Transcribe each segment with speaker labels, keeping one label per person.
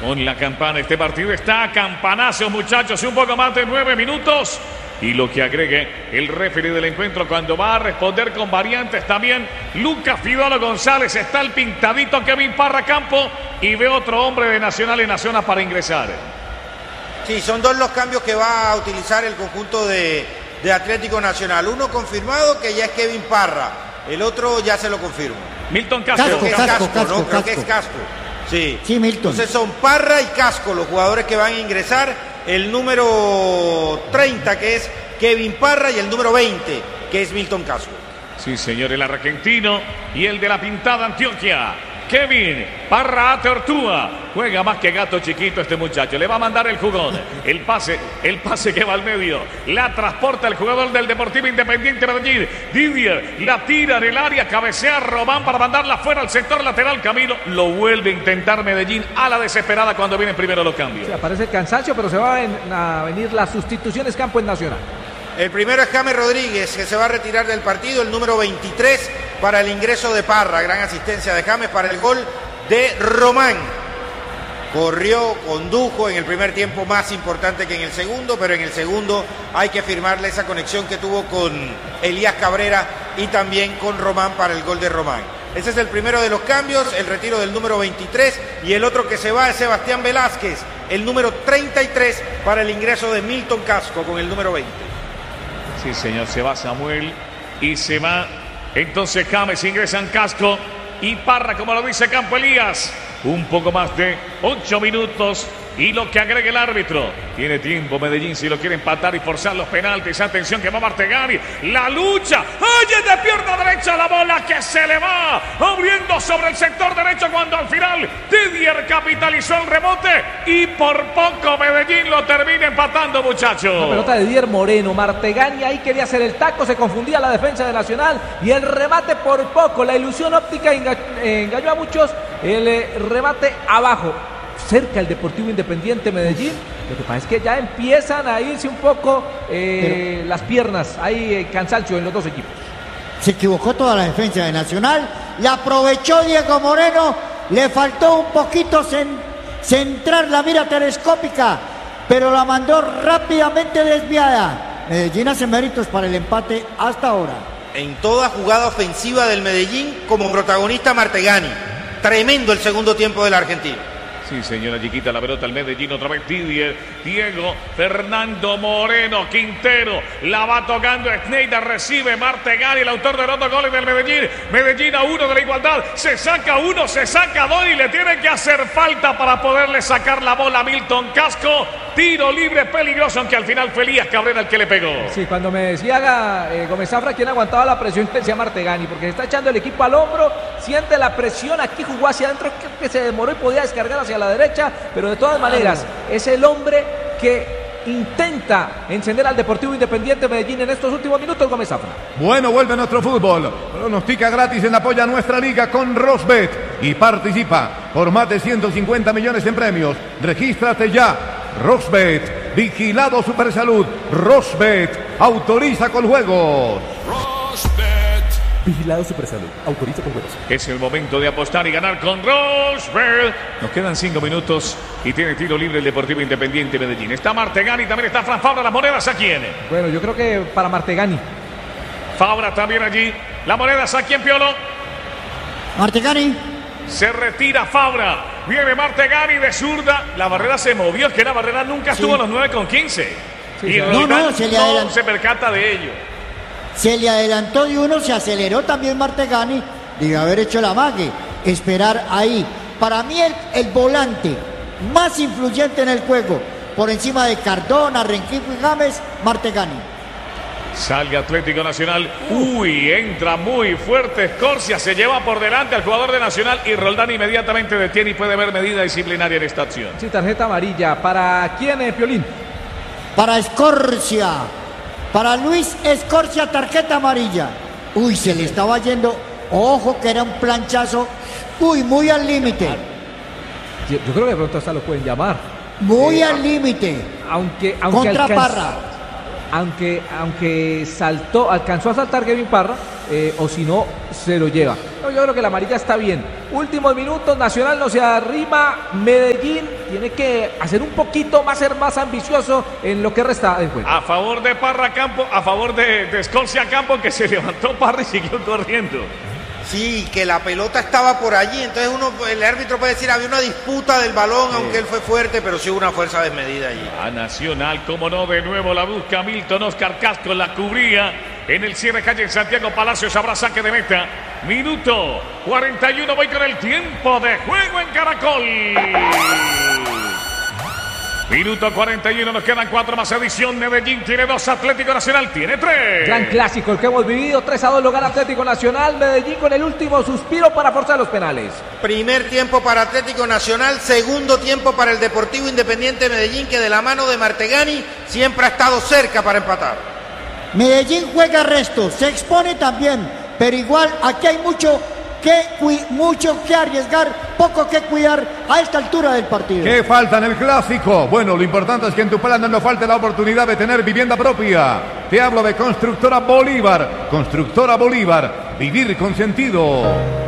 Speaker 1: con la campana. Este partido está a campanazos, muchachos, un poco más de 9 minutos. Y lo que agregue el referee del encuentro cuando va a responder con variantes también. Lucas Fidolo González, está el pintadito Kevin Parra Campo y ve otro hombre de Nacional en la zona para ingresar.
Speaker 2: Sí, son dos los cambios que va a utilizar el conjunto de Atlético Nacional. Uno confirmado, que ya es Kevin Parra. El otro ya se lo confirmo.
Speaker 1: Milton Casco.
Speaker 2: Creo que es Casco. Sí, Milton. Entonces son Parra y Casco los jugadores que van a ingresar. El número 30, que es Kevin Parra, y el número 20, que es Milton Casco.
Speaker 1: Sí, señor, el argentino y el de la pintada Antioquia. Kevin Parra Tortúa. Juega más que gato chiquito este muchacho. Le va a mandar el jugón. El pase que va al medio. La transporta el jugador del Deportivo Independiente Medellín. Didier la tira en el área. Cabecea Román para mandarla fuera al sector lateral. Camilo lo vuelve a intentar Medellín a la desesperada cuando vienen primero los cambios.
Speaker 3: Sí, aparece el cansancio, pero se van a venir las sustituciones campo en Nacional.
Speaker 2: El primero es James Rodríguez, que se va a retirar del partido. El número 23 para el ingreso de Parra. Gran asistencia de James para el gol de Román. Corrió, condujo en el primer tiempo más importante que en el segundo, pero en el segundo hay que firmarle esa conexión que tuvo con Elías Cabrera y también con Román para el gol de Román. Ese es el primero de los cambios, el retiro del número 23, y el otro que se va es Sebastián Velázquez, el número 33 para el ingreso de Milton Casco con el número 20.
Speaker 1: Sí, señor, se va Samuel y se va entonces James, ingresan Casco y Parra, como lo dice Campo Elías. Un poco más de 8 minutos y lo que agrega el árbitro. Tiene tiempo Medellín si lo quiere empatar y forzar los penaltis. Atención que va Martegani. La lucha. ¡Ay, es de pierna derecha la bola que se le va! Abriendo sobre el sector derecho cuando al final Didier capitalizó el rebote y por poco Medellín lo termina empatando, muchachos.
Speaker 3: La pelota de Didier Moreno. Martegani ahí quería hacer el taco. Se confundía la defensa de Nacional y el remate por poco. La ilusión óptica engañó a muchos. El remate abajo, cerca el Deportivo Independiente Medellín. Lo que pasa es que ya empiezan a irse un poco las piernas. Hay cansancio en los dos equipos.
Speaker 4: Se equivocó toda la defensa de Nacional. La aprovechó Diego Moreno. Le faltó un poquito centrar la mira telescópica, pero la mandó rápidamente desviada. Medellín hace méritos para el empate hasta ahora.
Speaker 2: En toda jugada ofensiva del Medellín, como protagonista Martegani. Tremendo el segundo tiempo del argentino.
Speaker 1: Sí, señora Chiquita, la pelota al Medellín, otra vez Didier, Diego, Fernando Moreno, Quintero, la va tocando Schneider, recibe Martegani, el autor de los dos goles del Medellín. Medellín a uno de la igualdad, se saca uno, se saca dos y le tiene que hacer falta para poderle sacar la bola a Milton Casco. Tiro libre peligroso, aunque al final fue Elías Cabrera el que le pegó.
Speaker 3: Sí, cuando me decía Gómez Zafra quién aguantaba la presión, decía Martegani, porque se está echando el equipo al hombro, siente la presión, aquí jugó hacia adentro, que se demoró y podía descargar hacia la derecha, pero de todas maneras es el hombre que intenta encender al Deportivo Independiente Medellín en estos últimos minutos. Gómez Zafra.
Speaker 5: Bueno, vuelve nuestro fútbol. Pronostica gratis en Apoya Nuestra Liga con Rosbet y participa por más de 150 millones en premios. Regístrate ya. Rosbet, vigilado Supersalud. Rosbet, autoriza con juegos.
Speaker 6: Vigilado Supersalud, autoriza con juegos.
Speaker 1: Es el momento de apostar y ganar con Rosbet. Nos quedan 5 minutos y tiene tiro libre el Deportivo Independiente Medellín. Está Martegani, también está Fran Fabra. Las monedas, ¿a quién?
Speaker 3: Bueno, yo creo que para Martegani.
Speaker 1: Fabra también allí. Las monedas, ¿a quién, Piolo?
Speaker 4: Martegani.
Speaker 1: Se retira Fabra. Viene Martegani de zurda. La barrera se movió. Es que la barrera nunca estuvo a los 9,15.
Speaker 4: Sí,
Speaker 1: y
Speaker 4: no
Speaker 1: se percata de ello.
Speaker 4: Se le adelantó de uno, se aceleró también Martegani. Debe haber hecho la mague. Esperar ahí. Para mí el volante más influyente en el juego, por encima de Cardona, Renquico y James, Martegani.
Speaker 1: Sale Atlético Nacional. Uy, entra muy fuerte Escorcia. Se lleva por delante al jugador de Nacional y Roldán inmediatamente detiene y puede haber medida disciplinaria en esta acción.
Speaker 3: Sí, tarjeta amarilla. ¿Para quién, Piolín?
Speaker 4: Para Escorcia. Para Luis Escorcia, tarjeta amarilla. Uy, se le estaba yendo. Ojo que era un planchazo. Uy, muy al límite.
Speaker 3: Yo creo que de pronto hasta lo pueden llamar.
Speaker 4: Muy al límite.
Speaker 3: Aunque
Speaker 4: contra Parra.
Speaker 3: Aunque alcanzó a saltar Kevin Parra, o si no, se lo lleva. No, yo creo que la amarilla está bien. Últimos minutos, Nacional no se arrima, Medellín tiene que hacer un poquito más, ser más ambicioso en lo que resta del juego.
Speaker 1: A favor de Parra Campo, a favor de Escorcia Campo, que se levantó Parra y siguió corriendo.
Speaker 2: Sí, que la pelota estaba por allí, entonces el árbitro puede decir, había una disputa del balón, aunque él fue fuerte, pero sí hubo una fuerza desmedida allí.
Speaker 1: A Nacional, como no, de nuevo la busca Milton Oscar Casco, la cubría en el cierre calle en Santiago Palacios, habrá saque de meta. Minuto 41, voy con el tiempo de juego en Caracol. Minuto 41, nos quedan 4 más edición. Medellín tiene 2, Atlético Nacional tiene 3.
Speaker 3: Gran clásico el que hemos vivido, 3-2 lo gana Atlético Nacional. Medellín con el último suspiro para forzar los penales.
Speaker 2: Primer tiempo para Atlético Nacional, segundo tiempo para el Deportivo Independiente Medellín, que de la mano de Martegani siempre ha estado cerca para empatar.
Speaker 4: Medellín juega resto, se expone también, pero igual aquí hay mucho que arriesgar, poco que cuidar a esta altura del partido.
Speaker 5: ¿Qué falta en el clásico? Bueno, lo importante es que en tu plan no falte la oportunidad de tener vivienda propia. Te hablo de Constructora Bolívar. Constructora Bolívar, vivir con sentido.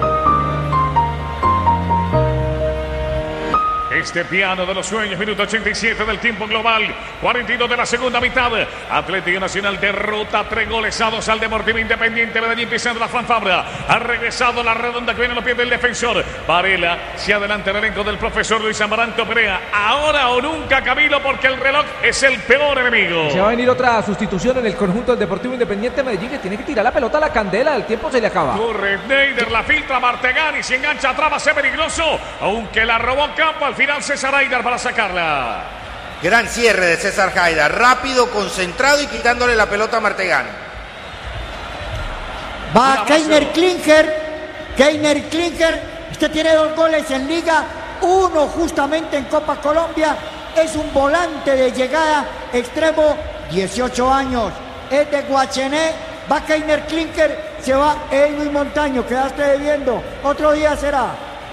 Speaker 1: Este piano de los sueños, minuto 87 del tiempo global, 42 de la segunda mitad. Atlético Nacional derrota 3-2 al Deportivo Independiente Medellín, pisando la fanfabra. Ha regresado la redonda que viene a los pies del defensor. Varela se adelanta el elenco del profesor Luis Amaranto Perea. Ahora o nunca, Camilo, porque el reloj es el peor enemigo.
Speaker 3: Se va a venir otra sustitución en el conjunto del Deportivo Independiente Medellín, que tiene que tirar la pelota a la candela. El tiempo se le acaba.
Speaker 1: Corre Neider, la filtra Martegani, se engancha atrás, va a ser peligroso, aunque la robó Campo. Al final César Haidar para sacarla.
Speaker 2: Gran cierre de César Haidar, rápido, concentrado y quitándole la pelota a Martegani.
Speaker 4: Va Keiner Klinger, este tiene 2 goles en Liga, 1 justamente en Copa Colombia, es un volante de llegada, extremo, 18 años, es de Guachené. Va Keiner Klinger, se va Luis Montaño, quedaste debiendo, otro día será.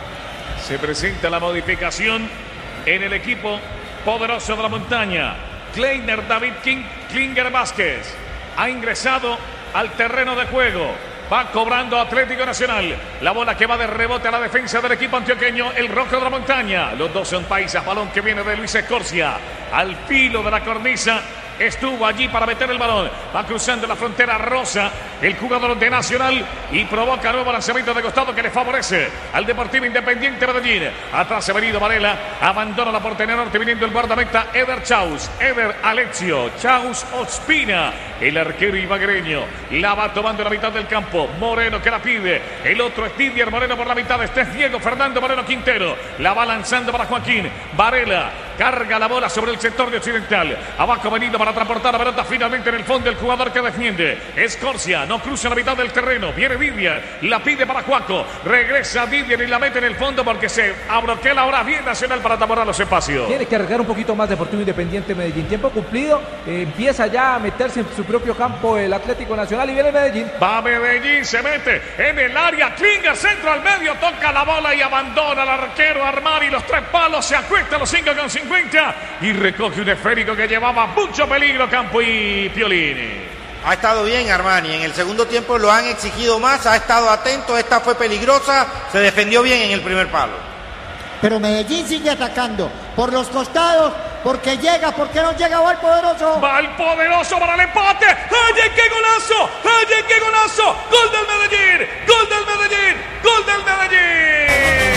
Speaker 1: Se presenta la modificación en el equipo poderoso de la montaña. Kleiner David Klinger Vázquez ha ingresado al terreno de juego. Va cobrando Atlético Nacional. La bola que va de rebote a la defensa del equipo antioqueño, el rojo de la montaña. Los dos son paisas. Balón que viene de Luis Escorcia. Al filo de la cornisa. Estuvo allí para meter el balón. Va cruzando la frontera rosa el jugador de Nacional y provoca nuevo lanzamiento de costado que le favorece al Deportivo Independiente Medellín. Atrás se ha venido Varela. Abandona la portería norte viniendo el guardameta Eder Chaus. Eder Alexio. Chaus Ospina. El arquero ibaguereño. La va tomando la mitad del campo. Moreno que la pide. El otro es Didier Moreno por la mitad. Este es Diego Fernando Moreno Quintero. La va lanzando para Joaquín. Varela carga la bola sobre el sector de Occidental. Abajo venido para transportar la pelota finalmente en el fondo el jugador que defiende. Escorcia no cruza la mitad del terreno. Viene Didier. La pide para Juaco. Regresa Didier y la mete en el fondo porque se abroquela ahora bien Nacional para tapar los espacios.
Speaker 3: Tiene que arriesgar un poquito más Deportivo Independiente Medellín. Tiempo cumplido. Empieza ya a meterse en su propio campo el Atlético Nacional y viene Medellín.
Speaker 1: Va Medellín, se mete en el área. Klinger, centro al medio, toca la bola y abandona al arquero Armani. Los 3 palos, se acuesta a los 5,50 y recoge un esférico que llevaba mucho peligro Campo y Piolini.
Speaker 2: Ha estado bien Armani, en el segundo tiempo lo han exigido más, ha estado atento, esta fue peligrosa, se defendió bien en el primer palo.
Speaker 4: Pero Medellín sigue atacando por los costados, porque llega, porque no llega, va el poderoso.
Speaker 1: Va el poderoso para el empate. ¡Ay, qué golazo! ¡Ay, qué golazo! ¡Gol del Medellín! ¡Gol del Medellín! ¡Gol del Medellín!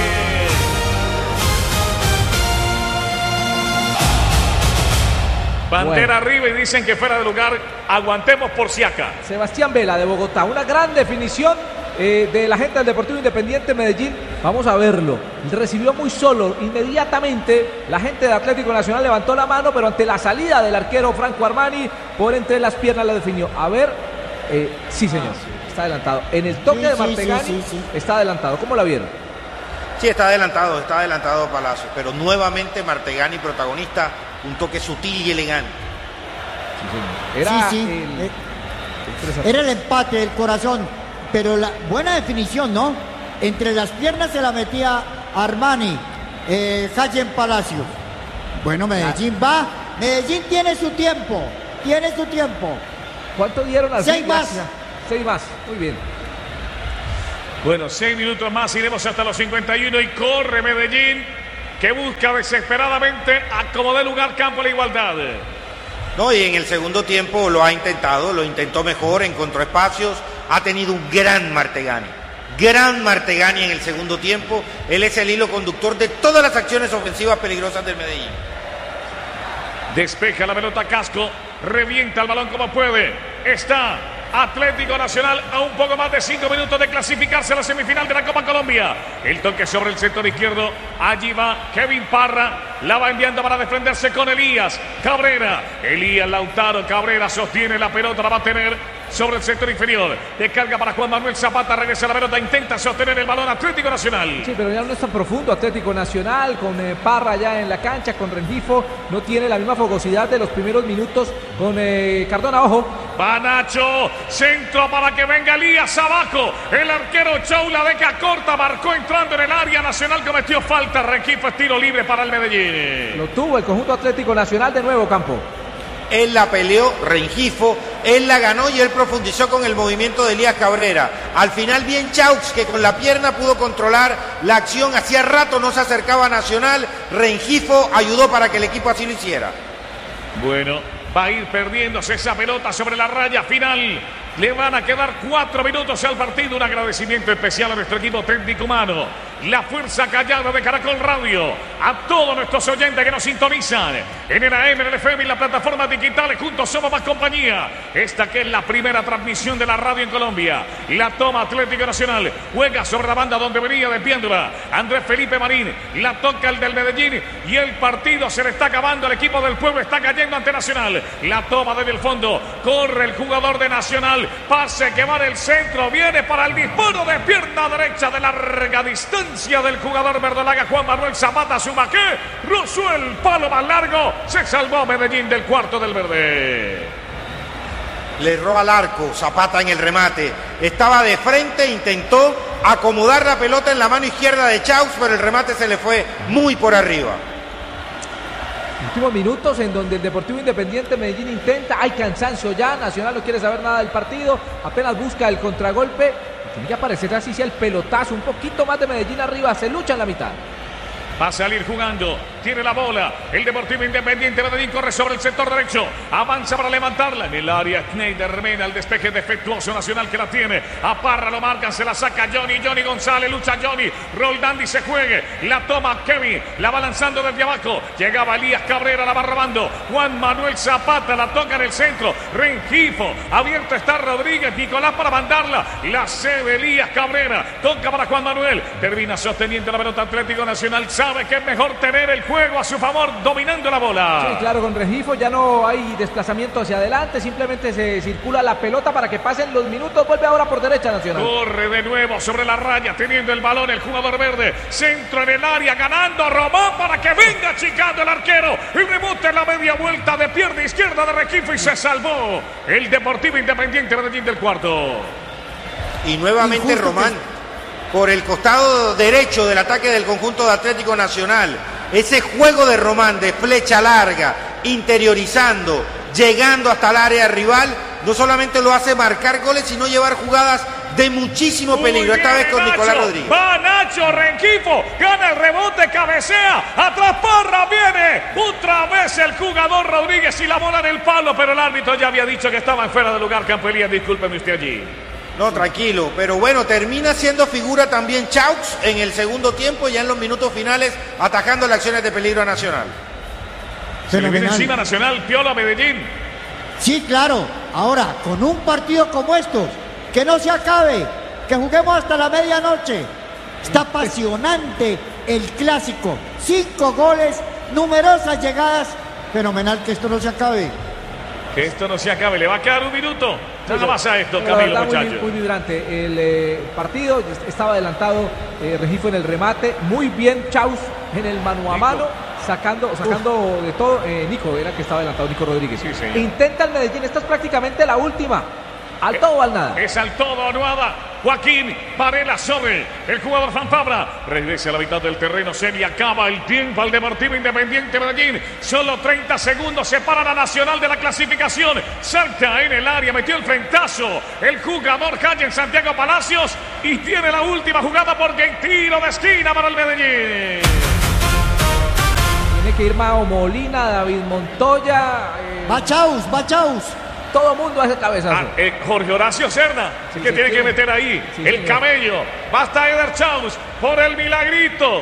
Speaker 1: Bandera arriba y dicen que fuera de lugar. Aguantemos por si acá.
Speaker 3: Sebastián Vela de Bogotá. Una gran definición de la gente del Deportivo Independiente Medellín. Vamos a verlo. Recibió muy solo. Inmediatamente la gente de Atlético Nacional levantó la mano, pero ante la salida del arquero Franco Armani, por entre las piernas la definió. A ver, sí señor, está adelantado. En el toque de Martegani está adelantado. ¿Cómo la vieron?
Speaker 2: Sí, está adelantado Palacio, pero nuevamente Martegani protagonista, un toque sutil y elegante.
Speaker 4: Era el empate del corazón, pero la buena definición, ¿no? Entre las piernas se la metía Armani, Jayen Palacio. Bueno, Medellín va, Medellín tiene su tiempo.
Speaker 3: ¿Cuánto dieron al
Speaker 4: 6 más.
Speaker 3: 6 más, muy bien.
Speaker 1: Bueno, 6 minutos más, iremos hasta los 51 y corre Medellín, que busca desesperadamente acomodar lugar campo a la igualdad.
Speaker 2: No, y en el segundo tiempo lo ha intentado, lo intentó mejor, encontró espacios, ha tenido un gran Martegani en el segundo tiempo. Él es el hilo conductor de todas las acciones ofensivas peligrosas del Medellín.
Speaker 1: Despeja la pelota Casco, revienta el balón como puede. Está Atlético Nacional a un poco más de 5 minutos de clasificarse a la semifinal de la Copa Colombia. El toque sobre el sector izquierdo. Allí va Kevin Parra. La va enviando para defenderse con Elías Cabrera. Elías Lautaro Cabrera sostiene la pelota. La va a tener sobre el sector inferior. Descarga para Juan Manuel Zapata. Regresa la pelota. Intenta sostener el balón Atlético Nacional.
Speaker 3: Sí, pero ya no es tan profundo Atlético Nacional. Con Parra ya en la cancha. Con Rengifo. No tiene la misma fogosidad de los primeros minutos. Con Cardona, ojo.
Speaker 1: Va Nacho. Centro para que venga Elías abajo. El arquero Chou la deja corta. Marcó entrando en el área. Nacional cometió falta. Rengifo es tiro libre para el Medellín.
Speaker 3: Lo tuvo el conjunto Atlético Nacional de nuevo, Campo.
Speaker 2: Él la peleó, Rengifo, él la ganó y él profundizó con el movimiento de Elías Cabrera. Al final bien Chaux, que con la pierna pudo controlar la acción. Hacía rato no se acercaba a Nacional. Rengifo ayudó para que el equipo así lo hiciera.
Speaker 1: Bueno, va a ir perdiéndose esa pelota sobre la raya final. Le van a quedar 4 minutos al partido. Un agradecimiento especial a nuestro equipo técnico humano, la fuerza callada de Caracol Radio, a todos nuestros oyentes que nos sintonizan en el AM, en el FM y las plataformas digitales. Juntos somos más compañía. Esta que es la primera transmisión de la radio en Colombia. La toma Atlético Nacional. Juega sobre la banda donde venía desviándola Andrés Felipe Marín. La toca el del Medellín y el partido se le está acabando. El equipo del pueblo está cayendo ante Nacional. La toma desde el fondo. Corre el jugador de Nacional. Pase que va del centro. Viene para el disparo de pierna derecha de larga distancia del jugador verdolaga Juan Manuel Zapata. Sumaqué rozó el palo más largo. Se salvó Medellín del cuarto del verde.
Speaker 2: Le erró al arco Zapata en el remate. Estaba de frente, intentó acomodar la pelota en la mano izquierda de Chaux, pero el remate se le fue muy por arriba.
Speaker 3: Últimos minutos en donde el Deportivo Independiente Medellín intenta, hay cansancio ya, Nacional no quiere saber nada del partido, apenas busca el contragolpe, tiene que aparecer así sea el pelotazo, un poquito más de Medellín arriba, se lucha en la mitad.
Speaker 1: Va a salir jugando, tiene la bola, el Deportivo Independiente Medellín corre sobre el sector derecho, avanza para levantarla en el área, Schneider Mena, el despeje defectuoso Nacional que la tiene, a Parra lo marcan, se la saca Johnny González, lucha Johnny, Roldán dice juegue, la toma Kevin, la va lanzando desde abajo, llegaba Elías Cabrera, la va robando, Juan Manuel Zapata, la toca en el centro, Rengifo, abierto está Rodríguez, Nicolás para mandarla, la cede Elías Cabrera, toca para Juan Manuel, termina sosteniendo la pelota Atlético Nacional, sabe que es mejor tener el juego a su favor, dominando la bola.
Speaker 3: Sí, claro, con Rengifo ya no hay desplazamiento hacia adelante, simplemente se circula la pelota para que pasen los minutos, vuelve ahora por derecha Nacional.
Speaker 1: Corre de nuevo sobre la raya, teniendo el balón el jugador verde, centro en el área, ganando Román para que venga achicando el arquero, y rebote en la media vuelta de pierna izquierda de Rengifo y se salvó el Deportivo Independiente Medellín del cuarto.
Speaker 2: Y nuevamente Román. Por el costado derecho del ataque del conjunto de Atlético Nacional. Ese juego de Román de flecha larga, interiorizando, llegando hasta el área rival, no solamente lo hace marcar goles, sino llevar jugadas de muchísimo peligro. Esta vez con Nicolás Rodríguez.
Speaker 1: Va Nacho, Rengifo, gana el rebote, cabecea, atrás Parra, viene otra vez el jugador Rodríguez y la bola en el palo, pero el árbitro ya había dicho que estaban fuera de lugar. Campo Elías, discúlpeme usted allí.
Speaker 2: No, tranquilo, pero bueno, termina siendo figura también Chaux en el segundo tiempo, ya en los minutos finales, atajando las acciones de peligro a Nacional.
Speaker 1: Se le viene encima Nacional, Piola, Medellín.
Speaker 4: Sí, claro, ahora, con un partido como estos, que no se acabe, que juguemos hasta la medianoche. Está apasionante el clásico, 5 goles, numerosas llegadas, fenomenal que esto no se acabe.
Speaker 1: Que esto no se acabe, le va a quedar un minuto. Nada más a esto, Camilo, muchachos.
Speaker 3: Muy vibrante el partido, estaba adelantado Rengifo en el remate, muy bien Chaux en el mano a mano, sacando de todo. Nico era el que estaba adelantado, Nico Rodríguez.
Speaker 1: Sí,
Speaker 3: intenta el Medellín, esta es prácticamente la última, al todo o al nada.
Speaker 1: Es al todo o nada. Joaquín Varela sobre el jugador Fanfabra. Regresa a la mitad del terreno, se le acaba el tiempo al Deportivo Independiente Medellín. Solo 30 segundos separan a Nacional de la clasificación. Salta en el área, metió el frentazo el jugador Calle en Santiago Palacios y tiene la última jugada porque hay tiro de esquina para el Medellín.
Speaker 3: Tiene que ir Mao Molina, David Montoya.
Speaker 4: Bachaus.
Speaker 3: Todo mundo hace cabezazo.
Speaker 1: Jorge Horacio Cerna, que tiene que meter ahí el camello. Basta Eder Chaus por el milagrito.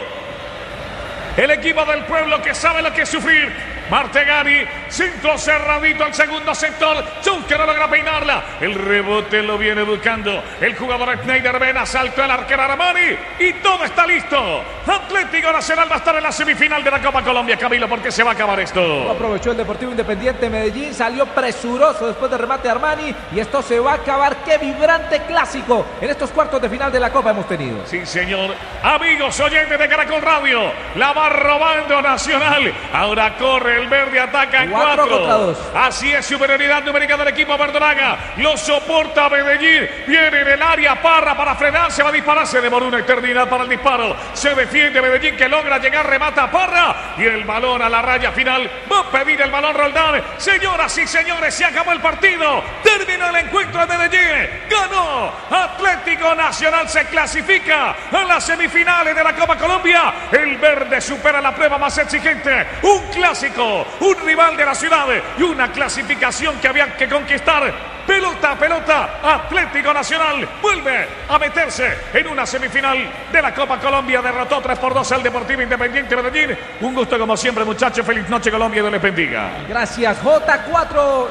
Speaker 1: El equipo del pueblo que sabe lo que es sufrir. Martegani, centro cerradito al segundo sector. Chau que no logra peinarla. El rebote lo viene buscando el jugador Schneider Vena. Saltó el arquero Armani y todo está listo. Atlético Nacional va a estar en la semifinal de la Copa Colombia, Camilo, porque se va a acabar esto.
Speaker 3: Aprovechó el Deportivo Independiente Medellín, salió presuroso después del remate de Armani y esto se va a acabar. Qué vibrante clásico en estos cuartos de final de la Copa hemos tenido.
Speaker 1: Sí, señor. Amigos oyentes de Caracol Radio, la va robando Nacional. Ahora corre el verde, ataca en 4
Speaker 3: contra 2.
Speaker 1: Así es, superioridad numérica del equipo verdolaga. Lo soporta Medellín. Viene en el área Parra para frenar. Se va a disparar. Se demoró una eternidad para el disparo. Se defiende Medellín que logra llegar. Remata Parra. Y el balón a la raya final. Va a pedir el balón Roldán. Señoras y señores, se acabó el partido. Terminó el encuentro de Medellín. Ganó Atlético Nacional. Se clasifica a las semifinales de la Copa Colombia. El verde supera la prueba más exigente. Un clásico. Un rival de la ciudad y una clasificación que había que conquistar. Pelota, Atlético Nacional vuelve a meterse en una semifinal de la Copa Colombia. Derrotó 3-2 al Deportivo Independiente Medellín. Un gusto como siempre, muchachos. Feliz noche, Colombia, y Dios les bendiga.
Speaker 3: Gracias, J4.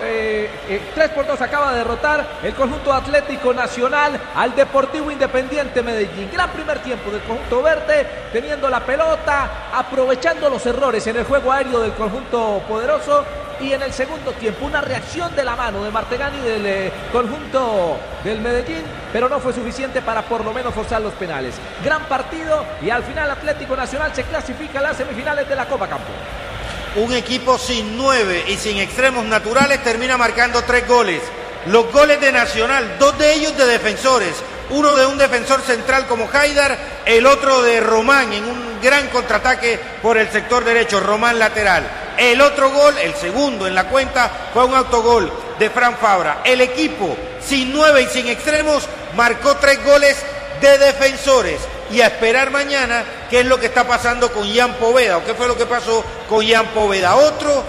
Speaker 3: 3-2 acaba de derrotar el conjunto Atlético Nacional al Deportivo Independiente Medellín. Gran primer tiempo del conjunto verde, teniendo la pelota, aprovechando los errores en el juego aéreo del conjunto poderoso. Y en el segundo tiempo una reacción de la mano de Martegani del conjunto del Medellín, pero no fue suficiente para por lo menos forzar los penales. Gran partido y al final Atlético Nacional se clasifica a las semifinales de la Copa Campeón.
Speaker 2: Un equipo sin 9 y sin extremos naturales termina marcando 3 goles. Los goles de Nacional, 2 de ellos de defensores. Uno de un defensor central como Haidar, el otro de Román en un gran contraataque por el sector derecho, Román lateral. El otro gol, el segundo en la cuenta, fue un autogol de Fran Fabra. El equipo sin 9 y sin extremos marcó 3 goles de defensores. Y a esperar mañana qué es lo que está pasando con Ian Poveda, o qué fue lo que pasó con Ian Poveda, otro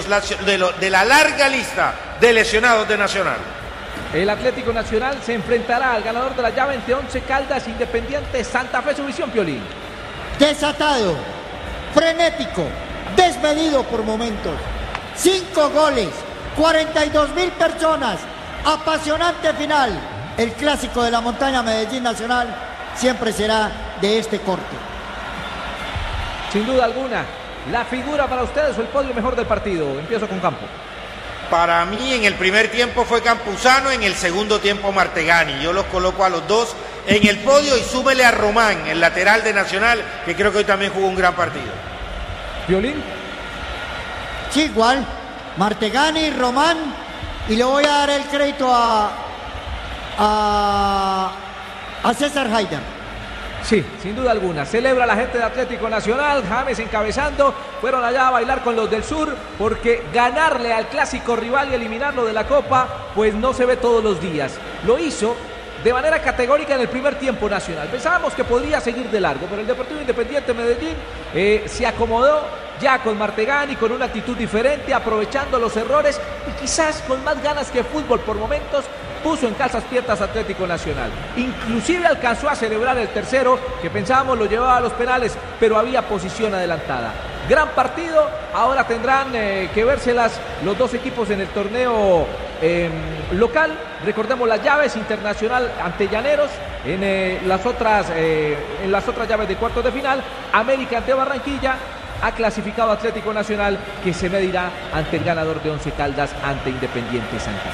Speaker 2: de la larga lista de lesionados de Nacional.
Speaker 3: El Atlético Nacional se enfrentará al ganador de la llave entre Once Caldas, Independiente Santa Fe. Su visión, Piolín.
Speaker 4: Desatado, frenético, desmedido por momentos. 5 goles, 42.000 personas. Apasionante final. El clásico de la montaña Medellín Nacional siempre será de este corte.
Speaker 3: Sin duda alguna, la figura para ustedes o el podio mejor del partido. Empiezo con Campo.
Speaker 2: Para mí en el primer tiempo fue Campuzano, en el segundo tiempo Martegani. Yo los coloco a los dos en el podio y súmele a Román, el lateral de Nacional, que creo que hoy también jugó un gran partido.
Speaker 3: ¿Violín?
Speaker 4: Sí, igual. Martegani, Román, y le voy a dar el crédito a César Haidar.
Speaker 3: Sí, sin duda alguna. Celebra la gente de Atlético Nacional, James encabezando. Fueron allá a bailar con los del sur, porque ganarle al clásico rival y eliminarlo de la Copa, pues no se ve todos los días. Lo hizo de manera categórica en el primer tiempo Nacional. Pensábamos que podría seguir de largo, pero el Deportivo Independiente Medellín se acomodó ya con Martegani, con una actitud diferente, aprovechando los errores y quizás con más ganas que fútbol por momentos. Puso en calzas piernas Atlético Nacional. Inclusive alcanzó a celebrar el tercero, que pensábamos lo llevaba a los penales, pero había posición adelantada. Gran partido. Ahora tendrán que vérselas los dos equipos en el torneo local. Recordemos las llaves: Internacional ante Llaneros. En las otras llaves de cuartos de final, América ante Barranquilla. Ha clasificado Atlético Nacional, que se medirá ante el ganador de Once Caldas, ante Independiente Santa Fe.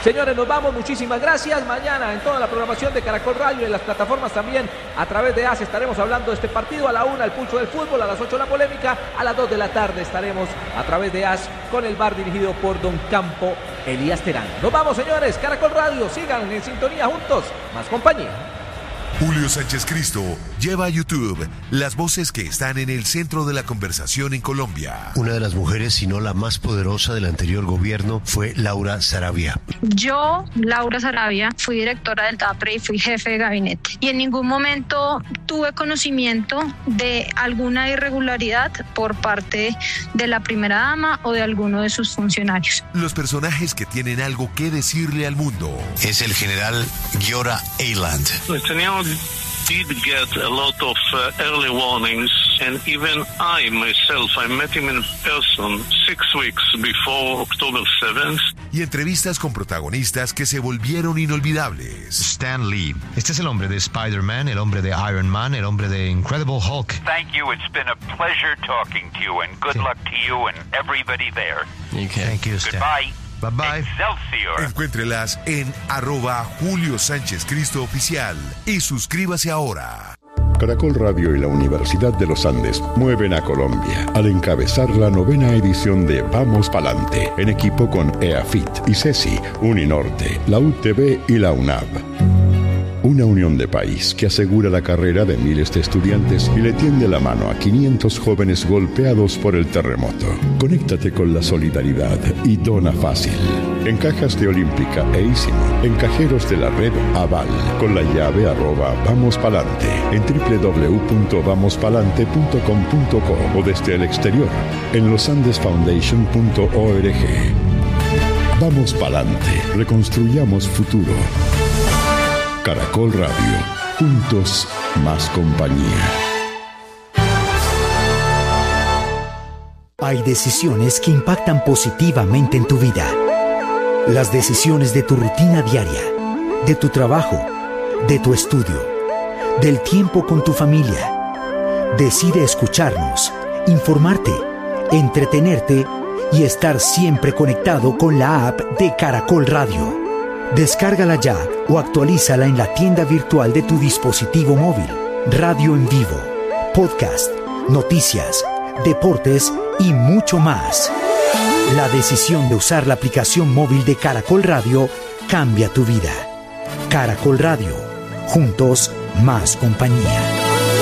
Speaker 3: Señores, nos vamos, muchísimas gracias. Mañana en toda la programación de Caracol Radio, en las plataformas también, a través de AS, estaremos hablando de este partido. A la 1, el pulso del fútbol, a las 8, la polémica. A las 2 de la tarde estaremos a través de AS con el bar dirigido por Don Campo Elías Terán. Nos vamos, señores. Caracol Radio, sigan en sintonía juntos. Más compañía.
Speaker 7: Julio Sánchez Cristo lleva a YouTube las voces que están en el centro de la conversación en Colombia.
Speaker 8: Una de las mujeres, si no la más poderosa del anterior gobierno, fue Laura Sarabia.
Speaker 9: Yo, Laura Sarabia, fui directora del TAPRE y fui jefe de gabinete. Y en ningún momento tuve conocimiento de alguna irregularidad por parte de la primera dama o de alguno de sus funcionarios.
Speaker 7: Los personajes que tienen algo que decirle al mundo.
Speaker 8: Es el general Giora Eiland.
Speaker 10: Did get a lot of early warnings, and even I myself, I met him in person 6 weeks before October 7th.
Speaker 7: Y entrevistas con protagonistas que se volvieron inolvidables.
Speaker 8: Stan Lee. Este es el hombre de Spider-Man, el hombre de Iron Man, el hombre de Incredible Hulk.
Speaker 11: Thank you. It's been a pleasure talking to you, and good luck to you and everybody there.
Speaker 8: Okay. Thank you, Stan.
Speaker 11: Goodbye.
Speaker 8: Bye-bye.
Speaker 11: Excelsior.
Speaker 7: Encuéntrelas en @Julio Sánchez Cristo Oficial y suscríbase ahora.
Speaker 12: Caracol Radio y la Universidad de los Andes mueven a Colombia al encabezar la 9ª edición de Vamos Palante, en equipo con EAFIT, ICESI, Uninorte, la UTB y la UNAV. Una unión de país que asegura la carrera de miles de estudiantes y le tiende la mano a 500 jóvenes golpeados por el terremoto. Conéctate con la solidaridad y dona fácil. En cajas de Olímpica e Ísimo, en cajeros de la red Aval, con la llave @vamospalante, en www.vamospalante.com.co o desde el exterior, en losandesfoundation.org. Vamos Palante, reconstruyamos futuro. Caracol Radio, juntos más compañía.
Speaker 13: Hay decisiones que impactan positivamente en tu vida. Las decisiones de tu rutina diaria, de tu trabajo, de tu estudio, del tiempo con tu familia. Decide escucharnos, informarte, entretenerte y estar siempre conectado con la app de Caracol Radio. Descárgala ya o actualízala en la tienda virtual de tu dispositivo móvil. Radio en vivo, podcast, noticias, deportes y mucho más. La decisión de usar la aplicación móvil de Caracol Radio cambia tu vida. Caracol Radio, juntos más compañía.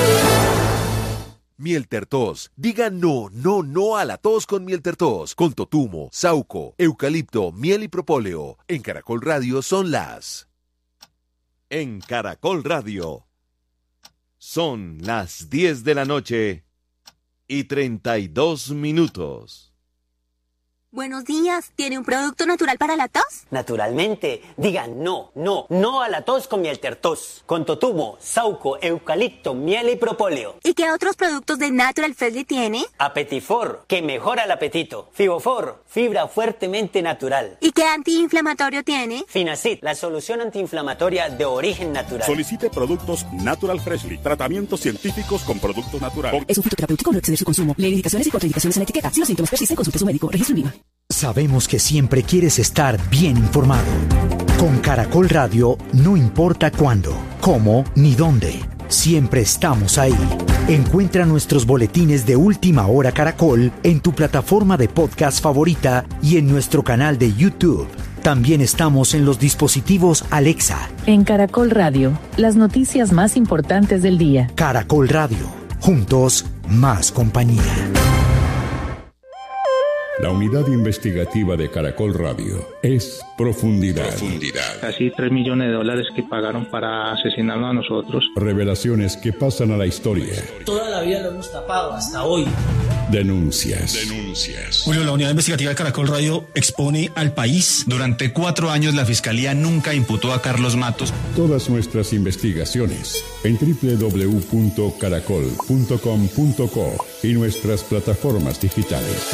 Speaker 14: Mieltertos. Diga no a la tos con Mieltertos. Con totumo, sauco, eucalipto, miel y propóleo. En Caracol Radio son las...
Speaker 15: En Caracol Radio son las 10 de la noche y 32 minutos.
Speaker 16: Buenos días, ¿tiene un producto natural para la tos?
Speaker 17: Naturalmente, diga no a la tos con Mieltertos, con totumo, sauco, eucalipto, miel y propóleo.
Speaker 16: ¿Y qué otros productos de Natural Freshly tiene?
Speaker 17: Apetifor, que mejora el apetito. Fibofor, fibra fuertemente natural.
Speaker 16: ¿Y qué antiinflamatorio tiene?
Speaker 17: Finacid, la solución antiinflamatoria de origen natural.
Speaker 18: Solicite productos Natural Freshly, tratamientos científicos con productos naturales.
Speaker 19: Es un fitoterapéutico, no exceder su consumo. Lee indicaciones y contraindicaciones en la etiqueta. Si los síntomas persisten, consulte a su médico. Registro INVIMA.
Speaker 13: Sabemos que siempre quieres estar bien informado. Con Caracol Radio, no importa cuándo, cómo ni dónde, siempre estamos ahí. Encuentra nuestros boletines de Última Hora Caracol en tu plataforma de podcast favorita y en nuestro canal de YouTube. También estamos en los dispositivos Alexa.
Speaker 20: En Caracol Radio, las noticias más importantes del día.
Speaker 13: Caracol Radio, juntos más compañía.
Speaker 12: La unidad investigativa de Caracol Radio es Profundidad.
Speaker 21: Casi $3 millones que pagaron para asesinarnos a nosotros.
Speaker 12: Revelaciones que pasan a la historia.
Speaker 22: Toda la vida lo hemos tapado hasta hoy.
Speaker 12: Denuncias.
Speaker 23: Julio, la unidad investigativa de Caracol Radio expone al país. Durante 4 años la Fiscalía nunca imputó a Carlos Matos.
Speaker 12: Todas nuestras investigaciones en www.caracol.com.co y nuestras plataformas digitales.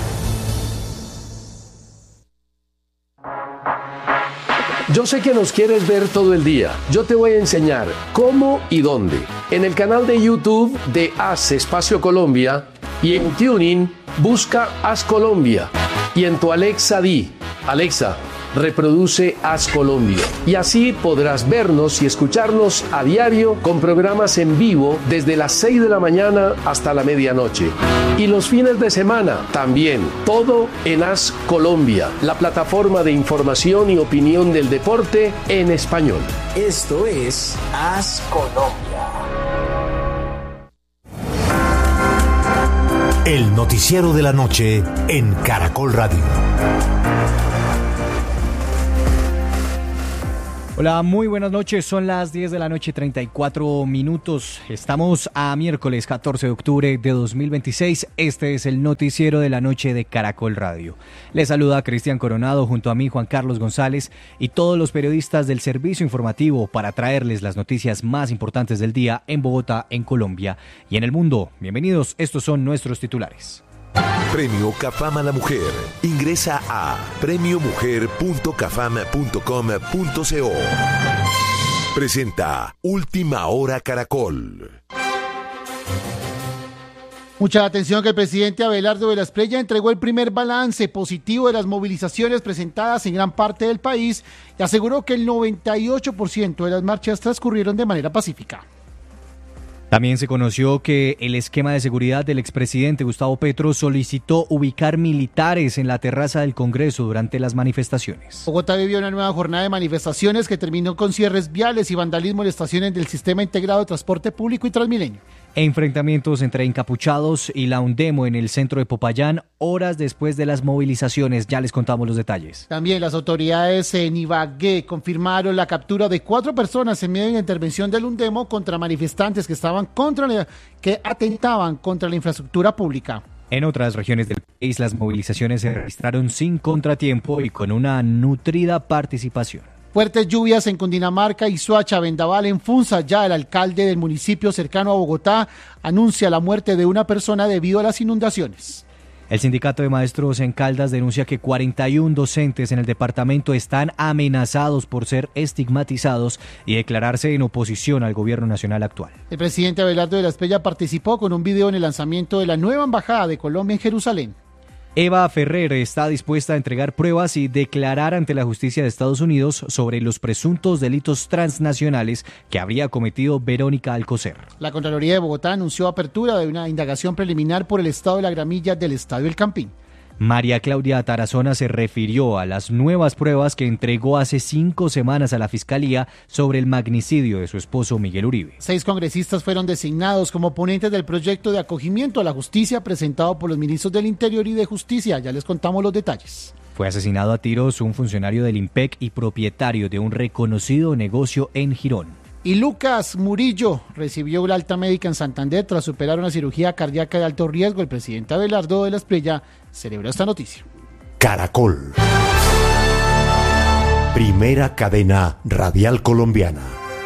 Speaker 24: Yo sé que nos quieres ver todo el día. Yo te voy a enseñar cómo y dónde. En el canal de YouTube de Haz Espacio Colombia y en TuneIn busca Haz Colombia. Y en tu Alexa di, Alexa, reproduce Haz Colombia. Y así podrás vernos y escucharnos a diario con programas en vivo desde las 6 de la mañana hasta la medianoche. Y los fines de semana también, todo en Haz Colombia, la plataforma de información y opinión del deporte en español.
Speaker 13: Esto es Haz Colombia. El noticiero de la noche en Caracol Radio.
Speaker 1: Hola, muy buenas noches. Son las 10 de la noche, 34 minutos. Estamos a miércoles 14 de octubre de 2026. Este es el noticiero de la noche de Caracol Radio. Les saluda Cristian Coronado junto a mí, Juan Carlos González, y todos los periodistas del servicio informativo para traerles las noticias más importantes del día en Bogotá, en Colombia y en el mundo. Bienvenidos, estos son nuestros titulares.
Speaker 7: Premio Cafam a la Mujer. Ingresa a premiomujer.cafam.com.co. Presenta Última Hora Caracol.
Speaker 2: Mucha atención que el presidente Abelardo de la Espriella entregó el primer balance positivo de las movilizaciones presentadas en gran parte del país y aseguró que el 98% de las marchas transcurrieron de manera pacífica.
Speaker 1: También se conoció que el esquema de seguridad del expresidente Gustavo Petro solicitó ubicar militares en la terraza del Congreso durante las manifestaciones.
Speaker 2: Bogotá vivió una nueva jornada de manifestaciones que terminó con cierres viales y vandalismo en estaciones del Sistema Integrado de Transporte Público y Transmilenio.
Speaker 1: Enfrentamientos entre encapuchados y la UNDEMO en el centro de Popayán, horas después de las movilizaciones. Ya les contamos los detalles.
Speaker 2: También las autoridades en Ibagué confirmaron la captura de 4 personas en medio de la intervención del UNDEMO contra manifestantes que atentaban contra la infraestructura pública.
Speaker 1: En otras regiones del país, las movilizaciones se registraron sin contratiempo y con una nutrida participación.
Speaker 2: Fuertes lluvias en Cundinamarca y Soacha, vendaval en Funza. Ya el alcalde del municipio cercano a Bogotá anuncia la muerte de una persona debido a las inundaciones.
Speaker 1: El sindicato de maestros en Caldas denuncia que 41 docentes en el departamento están amenazados por ser estigmatizados y declararse en oposición al gobierno nacional actual.
Speaker 2: El presidente Abelardo de la Espriella participó con un video en el lanzamiento de la nueva embajada de Colombia en Jerusalén.
Speaker 1: Eva Ferrer está dispuesta a entregar pruebas y declarar ante la justicia de Estados Unidos sobre los presuntos delitos transnacionales que habría cometido Verónica Alcocer.
Speaker 2: La Contraloría de Bogotá anunció apertura de una indagación preliminar por el estado de la gramilla del Estadio El Campín.
Speaker 1: María Claudia Tarazona se refirió a las nuevas pruebas que entregó hace 5 semanas a la Fiscalía sobre el magnicidio de su esposo Miguel Uribe.
Speaker 2: 6 congresistas fueron designados como ponentes del proyecto de acogimiento a la justicia presentado por los ministros del Interior y de Justicia. Ya les contamos los detalles.
Speaker 1: Fue asesinado a tiros un funcionario del IMPEC y propietario de un reconocido negocio en Girón.
Speaker 2: Y Lucas Murillo recibió la alta médica en Santander tras superar una cirugía cardíaca de alto riesgo. El presidente Abelardo de la Espriella celebró esta noticia.
Speaker 13: Caracol. Primera cadena radial colombiana.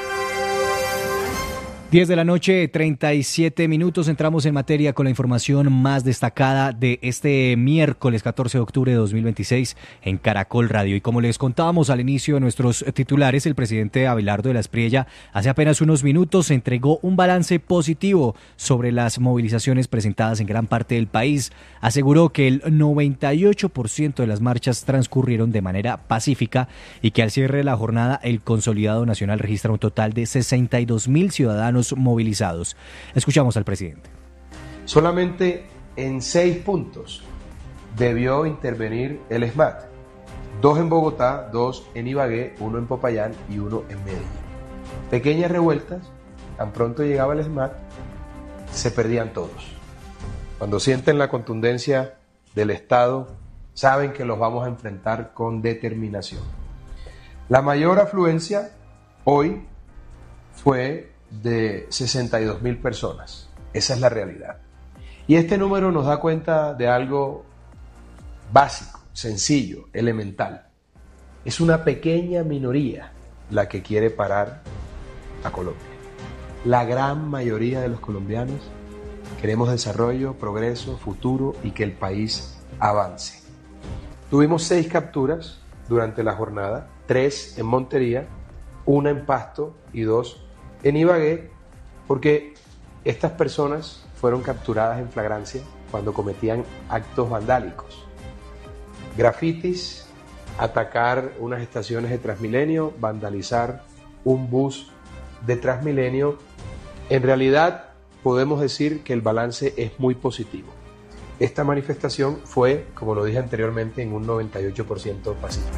Speaker 1: 10 de la noche, 37 minutos. Entramos en materia con la información más destacada de este miércoles 14 de octubre de 2026 en Caracol Radio. Y como les contábamos al inicio de nuestros titulares, el presidente Abelardo de la Espriella hace apenas unos minutos entregó un balance positivo sobre las movilizaciones presentadas en gran parte del país. Aseguró que el 98% de las marchas transcurrieron de manera pacífica y que al cierre de la jornada el Consolidado Nacional registra un total de 62.000 ciudadanos movilizados. Escuchamos al presidente.
Speaker 5: Solamente en 6 puntos debió intervenir el SMAT. 2 en Bogotá, 2 en Ibagué, 1 en Popayán y 1 en Medellín. Pequeñas revueltas, tan pronto llegaba el SMAT, se perdían todos. Cuando sienten la contundencia del Estado, saben que los vamos a enfrentar con determinación. La mayor afluencia hoy fue de 62.000 personas. Esa es la realidad. Y este número nos da cuenta de algo básico, sencillo, elemental. Es una pequeña minoría la que quiere parar a Colombia. La gran mayoría de los colombianos queremos desarrollo, progreso, futuro y que el país avance. Tuvimos 6 capturas durante la jornada, 3 en Montería, 1 en Pasto y 2 en Ibagué, porque estas personas fueron capturadas en flagrancia cuando cometían actos vandálicos, grafitis, atacar unas estaciones de Transmilenio, vandalizar un bus de Transmilenio. En realidad podemos decir que el balance es muy positivo. Esta manifestación fue, como lo dije anteriormente, en un 98% pacífico.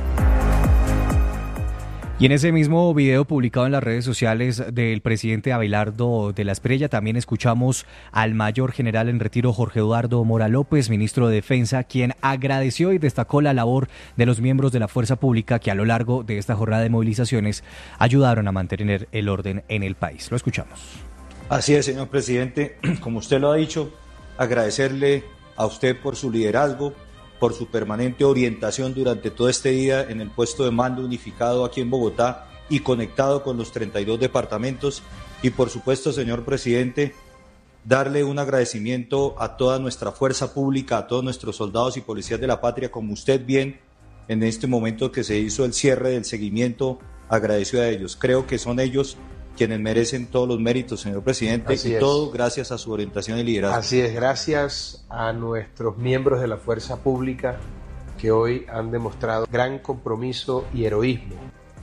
Speaker 1: Y en ese mismo video publicado en las redes sociales del presidente Abelardo de la Espriella también escuchamos al mayor general en retiro Jorge Eduardo Mora López, ministro de Defensa, quien agradeció y destacó la labor de los miembros de la fuerza pública que a lo largo de esta jornada de movilizaciones ayudaron a mantener el orden en el país. Lo escuchamos.
Speaker 3: Así es, señor presidente, como usted lo ha dicho, agradecerle a usted por su liderazgo, por su permanente orientación durante todo este día en el puesto de mando unificado aquí en Bogotá y conectado con los 32 departamentos. Y por supuesto, señor presidente, darle un agradecimiento a toda nuestra fuerza pública, a todos nuestros soldados y policías de la patria, como usted bien en este momento que se hizo el cierre del seguimiento, agradeció a ellos. Creo que son ellos quienes merecen todos los méritos, señor presidente, y todo gracias a su orientación y liderazgo.
Speaker 5: Así es, gracias a nuestros miembros de la fuerza pública que hoy han demostrado gran compromiso y heroísmo.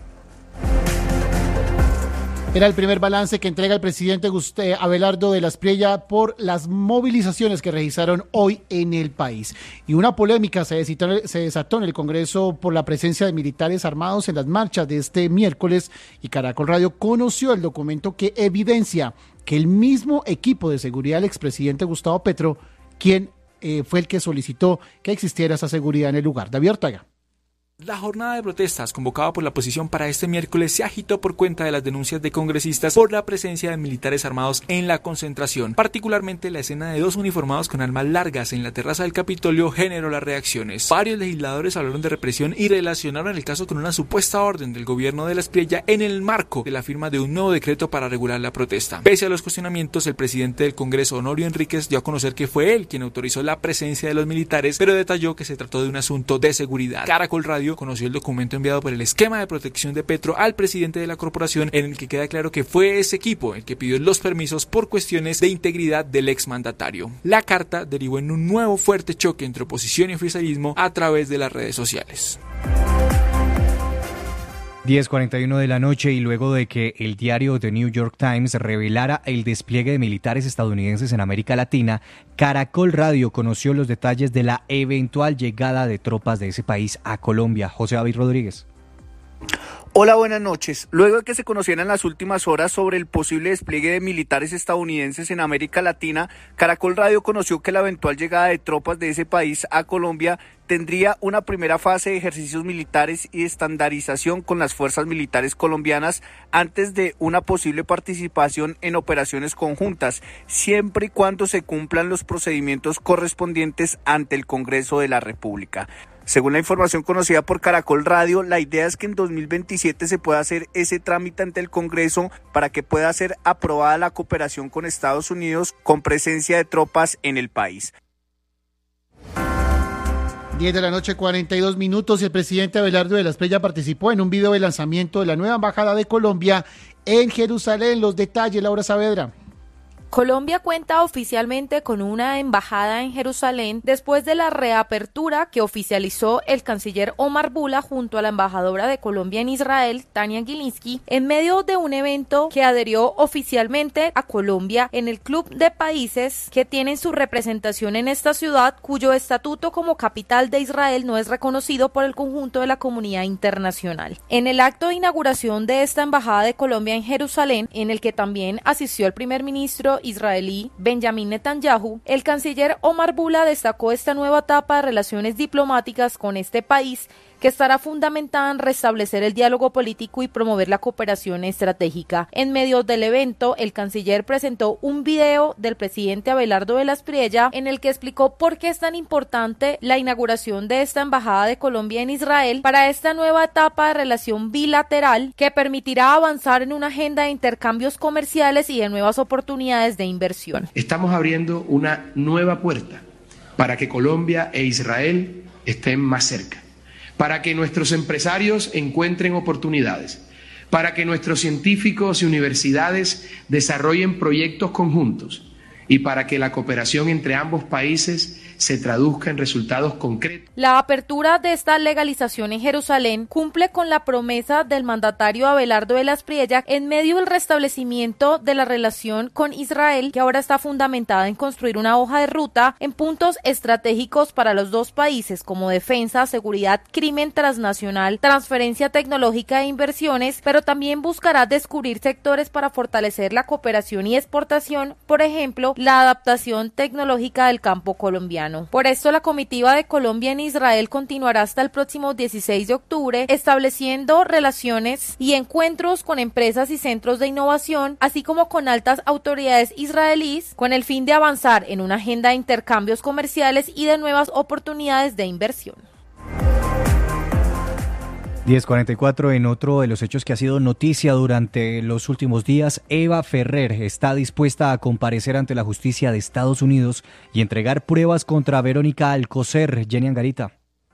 Speaker 2: Era el primer balance que entrega el presidente Abelardo de la Espriella por las movilizaciones que registraron hoy en el país. Y una polémica se desató en el Congreso por la presencia de militares armados en las marchas de este miércoles, y Caracol Radio conoció el documento que evidencia que el mismo equipo de seguridad del expresidente Gustavo Petro, quien fue el que solicitó que existiera esa seguridad en el lugar. David Ortega.
Speaker 4: La jornada de protestas convocada por la oposición para este miércoles se agitó por cuenta de las denuncias de congresistas por la presencia de militares armados en la concentración. Particularmente la escena de 2 uniformados con armas largas en la terraza del Capitolio generó las reacciones. Varios legisladores hablaron de represión y relacionaron el caso con una supuesta orden del gobierno de la Espriella en el marco de la firma de un nuevo decreto para regular la protesta. Pese a los cuestionamientos, el presidente del Congreso, Honorio Enríquez, dio a conocer que fue él quien autorizó la presencia de los militares, pero detalló que se trató de un asunto de seguridad. Caracol Radio conoció el documento enviado por el esquema de protección de Petro al presidente de la corporación, en el que queda claro que fue ese equipo el que pidió los permisos por cuestiones de integridad del exmandatario. La carta derivó en un nuevo fuerte choque entre oposición y oficialismo a través de las redes sociales.
Speaker 1: 10:41 de la noche, y luego de que el diario The New York Times revelara el despliegue de militares estadounidenses en América Latina, Caracol Radio conoció los detalles de la eventual llegada de tropas de ese país a Colombia. José David Rodríguez.
Speaker 6: Hola, buenas noches. Luego de que se conocieran las últimas horas sobre el posible despliegue de militares estadounidenses en América Latina, Caracol Radio conoció que la eventual llegada de tropas de ese país a Colombia tendría una primera fase de ejercicios militares y de estandarización con las fuerzas militares colombianas antes de una posible participación en operaciones conjuntas, siempre y cuando se cumplan los procedimientos correspondientes ante el Congreso de la República. Según la información conocida por Caracol Radio, la idea es que en 2027 se pueda hacer ese trámite ante el Congreso para que pueda ser aprobada la cooperación con Estados Unidos con presencia de tropas en el país.
Speaker 2: 10 de la noche, 42 minutos, y el presidente Abelardo de la Espriella participó en un video de lanzamiento de la nueva embajada de Colombia en Jerusalén. Los detalles, Laura Saavedra.
Speaker 9: Colombia cuenta oficialmente con una embajada en Jerusalén después de la reapertura que oficializó el canciller Omar Bula junto a la embajadora de Colombia en Israel, Tania Gilinski, en medio de un evento que adherió oficialmente a Colombia en el Club de Países que tienen su representación en esta ciudad, cuyo estatuto como capital de Israel no es reconocido por el conjunto de la comunidad internacional. En el acto de inauguración de esta embajada de Colombia en Jerusalén, en el que también asistió el primer ministro israelí Benjamin Netanyahu, el canciller Omar Bula destacó esta nueva etapa de relaciones diplomáticas con este país, que estará fundamentada en restablecer el diálogo político y promover la cooperación estratégica. En medio del evento, el canciller presentó un video del presidente Abelardo de la Espriella en el que explicó por qué es tan importante la inauguración de esta embajada de Colombia en Israel para esta nueva etapa de relación bilateral que permitirá avanzar en una agenda de intercambios comerciales y de nuevas oportunidades de inversión.
Speaker 25: Estamos abriendo una nueva puerta para que Colombia e Israel estén más cerca, para que nuestros empresarios encuentren oportunidades, para que nuestros científicos y universidades desarrollen proyectos conjuntos y para que la cooperación entre ambos países se traduzca en resultados concretos.
Speaker 9: La apertura de esta legalización en Jerusalén cumple con la promesa del mandatario Abelardo de las Priella en medio del restablecimiento de la relación con Israel, que ahora está fundamentada en construir una hoja de ruta en puntos estratégicos para los dos países como defensa, seguridad, crimen transnacional, transferencia tecnológica e inversiones, pero también buscará descubrir sectores para fortalecer la cooperación y exportación, por ejemplo, la adaptación tecnológica del campo colombiano. Por esto, la comitiva de Colombia en Israel continuará hasta el próximo 16 de octubre, estableciendo relaciones y encuentros con empresas y centros de innovación, así como con altas autoridades israelíes, con el fin de avanzar en una agenda de intercambios comerciales y de nuevas oportunidades de inversión.
Speaker 1: 10:44, en otro de los hechos que ha sido noticia durante los últimos días, Eva Ferrer está dispuesta a comparecer ante la justicia de Estados Unidos y entregar pruebas contra Verónica Alcocer. Jenny Angarita.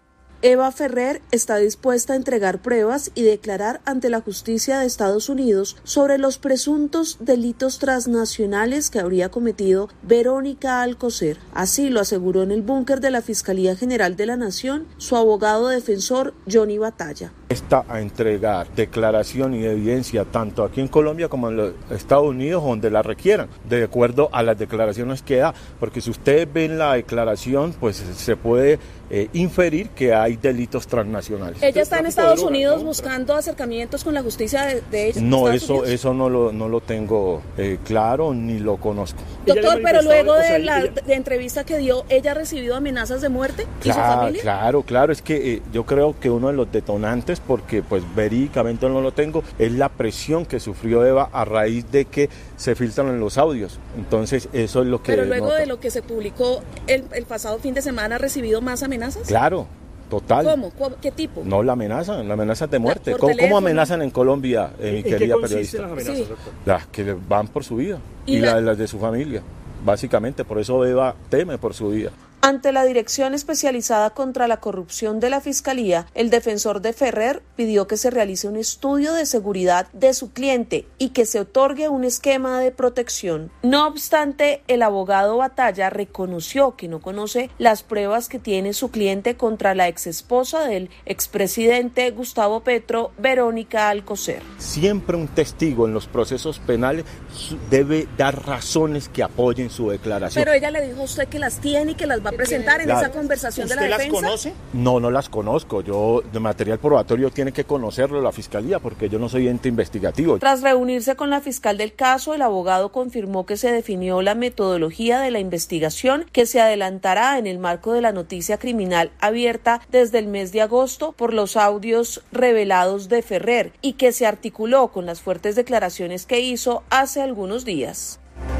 Speaker 8: Eva Ferrer está dispuesta a entregar pruebas y declarar ante la justicia de Estados Unidos sobre los presuntos delitos transnacionales que habría cometido Verónica Alcocer. Así lo aseguró en el búnker de la Fiscalía General de la Nación su abogado defensor Johnny Batalla.
Speaker 10: Está a entregar declaración y evidencia tanto aquí en Colombia como en los Estados Unidos, donde la requieran, de acuerdo a las declaraciones que da, porque si ustedes ven la declaración, pues se puede inferir que hay delitos transnacionales.
Speaker 8: ¿Ella está en Estados Unidos buscando acercamientos con la justicia de ella?
Speaker 10: No, eso no lo tengo claro ni lo conozco.
Speaker 8: Doctor, pero luego de la entrevista que dio, ¿ella ha recibido amenazas de muerte y su familia?
Speaker 10: Claro, es que yo creo que uno de los detonantes, porque pues verídicamente no lo tengo, es la presión que sufrió Eva a raíz de que se filtran en los audios. Entonces eso es lo que...
Speaker 8: Pero luego de lo que se publicó el pasado fin de semana, ¿ha recibido más amenazas?
Speaker 10: Claro. Total.
Speaker 8: ¿Cómo? ¿Qué tipo?
Speaker 10: No, la amenaza de muerte. ¿Cómo amenazan en Colombia, mi querida periodista?
Speaker 11: Las amenazas, doctor?
Speaker 10: Las que van por su vida y las de su familia, básicamente. Por eso Eva teme por su vida.
Speaker 8: Ante la Dirección Especializada contra la Corrupción de la Fiscalía, el defensor de Ferrer pidió que se realice un estudio de seguridad de su cliente y que se otorgue un esquema de protección. No obstante, el abogado Batalla reconoció que no conoce las pruebas que tiene su cliente contra la exesposa del expresidente Gustavo Petro, Verónica Alcocer.
Speaker 10: Siempre un testigo en los procesos penales debe dar razones que apoyen su declaración.
Speaker 8: Pero ella le dijo a usted que las tiene y que las va a presentar en esa conversación de la defensa.
Speaker 11: ¿Usted las conoce?
Speaker 10: No las conozco. Yo, de material probatorio, tiene que conocerlo la fiscalía porque yo no soy ente investigativo.
Speaker 8: Tras reunirse con la fiscal del caso, el abogado confirmó que se definió la metodología de la investigación que se adelantará en el marco de la noticia criminal abierta desde el mes de agosto por los audios revelados de Ferrer y que se articuló con las fuertes declaraciones que hizo hace algunos días.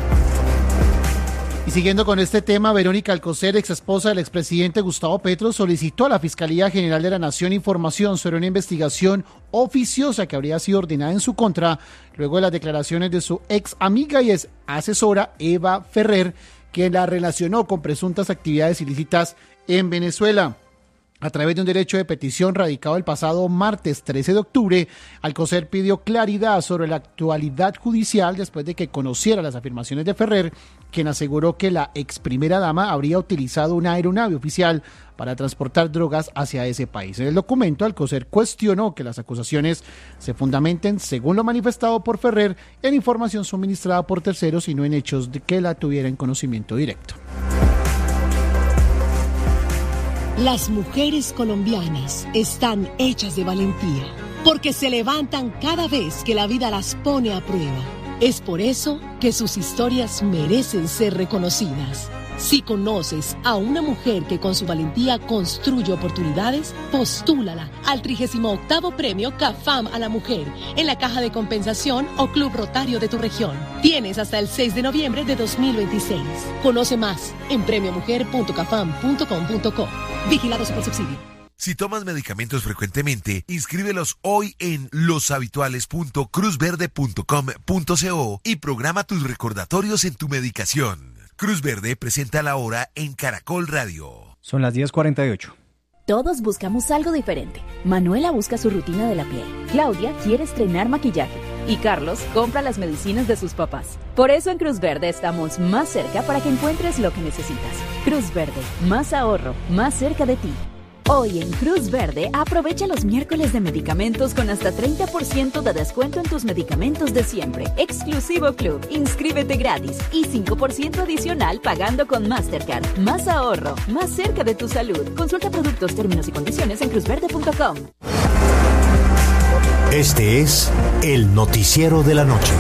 Speaker 2: Y siguiendo con este tema, Verónica Alcocer, ex esposa del expresidente Gustavo Petro, solicitó a la Fiscalía General de la Nación información sobre una investigación oficiosa que habría sido ordenada en su contra luego de las declaraciones de su ex amiga y ex asesora Eva Ferrer, quien la relacionó con presuntas actividades ilícitas en Venezuela. A través de un derecho de petición radicado el pasado martes 13 de octubre, Alcocer pidió claridad sobre la actualidad judicial después de que conociera las afirmaciones de Ferrer, quien aseguró que la ex primera dama habría utilizado una aeronave oficial para transportar drogas hacia ese país. En el documento, Alcocer cuestionó que las acusaciones se fundamenten, según lo manifestado por Ferrer, en información suministrada por terceros y no en hechos de que la tuviera en conocimiento directo.
Speaker 14: Las mujeres colombianas están hechas de valentía, porque se levantan cada vez que la vida las pone a prueba. Es por eso que sus historias merecen ser reconocidas. Si conoces a una mujer que con su valentía construye oportunidades, postúlala al 38º Premio CAFAM a la Mujer en la Caja de Compensación o Club Rotario de tu región. Tienes hasta el 6 de noviembre de 2026. Conoce más en premiomujer.cafam.com.co. Vigilado Supersubsidio.
Speaker 7: Si tomas medicamentos frecuentemente, inscríbelos hoy en loshabituales.cruzverde.com.co y programa tus recordatorios en tu medicación. Cruz Verde presenta la hora en Caracol Radio.
Speaker 1: Son las 10:48.
Speaker 15: Todos buscamos algo diferente. Manuela busca su rutina de la piel. Claudia quiere estrenar maquillaje.
Speaker 11: Y Carlos compra las medicinas de sus papás. Por eso en Cruz Verde estamos más cerca para que encuentres lo que necesitas. Cruz Verde, más ahorro, más cerca de ti. Hoy en Cruz Verde aprovecha los miércoles de medicamentos con hasta 30% de descuento en tus medicamentos de siempre. Exclusivo Club, inscríbete gratis y 5% adicional pagando con Mastercard. Más ahorro, más cerca de tu salud. Consulta productos, términos y condiciones en cruzverde.com.
Speaker 13: Este es el noticiero de la noche.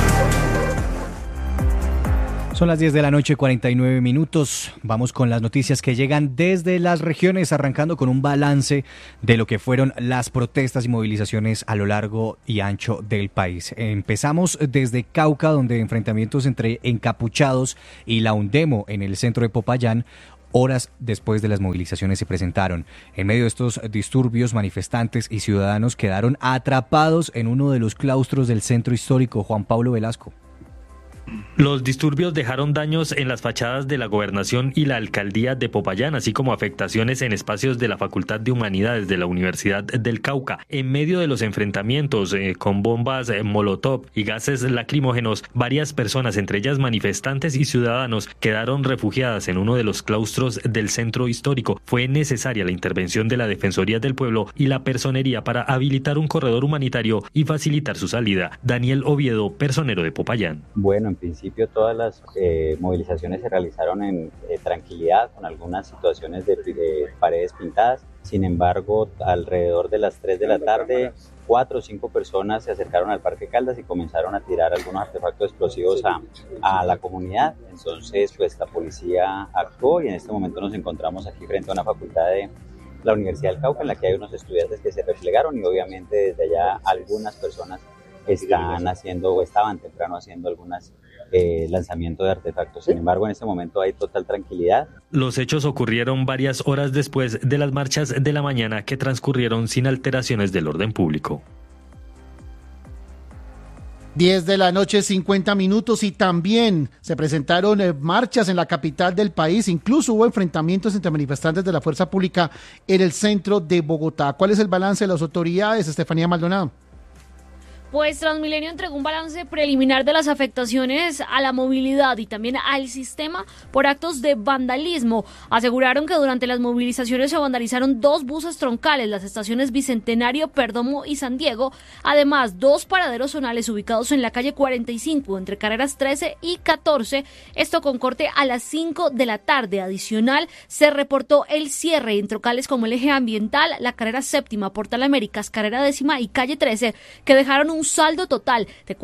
Speaker 1: Son las 10 de la noche, 49 minutos. Vamos con las noticias que llegan desde las regiones, arrancando con un balance de lo que fueron las protestas y movilizaciones a lo largo y ancho del país. Empezamos desde Cauca, donde enfrentamientos entre encapuchados y la UNDEMO en el centro de Popayán, horas después de las movilizaciones se presentaron. En medio de estos disturbios, manifestantes y ciudadanos quedaron atrapados en uno de los claustros del centro histórico. Juan Pablo Velasco.
Speaker 15: Los disturbios dejaron daños en las fachadas de la gobernación y la alcaldía de Popayán, así como afectaciones en espacios de la Facultad de Humanidades de la Universidad del Cauca. En medio de los enfrentamientos con bombas molotov y gases lacrimógenos, varias personas, entre ellas manifestantes y ciudadanos, quedaron refugiadas en uno de los claustros del centro histórico. Fue necesaria la intervención de la Defensoría del Pueblo y la Personería para habilitar un corredor humanitario y facilitar su salida. Daniel Oviedo, personero de Popayán.
Speaker 16: Bueno, en principio todas las movilizaciones se realizaron en tranquilidad, con algunas situaciones de paredes pintadas. Sin embargo, alrededor de las 3 de la tarde, 4 o 5 personas se acercaron al Parque Caldas y comenzaron a tirar algunos artefactos explosivos a la comunidad. Entonces, pues la policía actuó y en este momento nos encontramos aquí frente a una facultad de la Universidad del Cauca, en la que hay unos estudiantes que se replegaron y obviamente desde allá algunas personas están haciendo o estaban temprano haciendo algunas lanzamientos de artefactos. Sin embargo, en este momento hay total tranquilidad.
Speaker 15: Los hechos ocurrieron varias horas después de las marchas de la mañana que transcurrieron sin alteraciones del orden público.
Speaker 2: 10 de la noche, 50 minutos, y también se presentaron marchas en la capital del país. Incluso hubo enfrentamientos entre manifestantes de la fuerza pública en el centro de Bogotá. ¿Cuál es el balance de las autoridades, Estefanía Maldonado?
Speaker 17: Pues Transmilenio entregó un balance preliminar de las afectaciones a la movilidad y también al sistema por actos de vandalismo. Aseguraron que durante las movilizaciones se vandalizaron 2 buses troncales, las estaciones Bicentenario, Perdomo y San Diego. Además, 2 paraderos zonales ubicados en la calle 45, entre carreras 13 y 14. Esto con corte a las 5 de la tarde. Adicional, se reportó el cierre en troncales como el eje ambiental, la carrera 7ª, Portal Américas, carrera 10ª y calle 13, que dejaron un saldo total de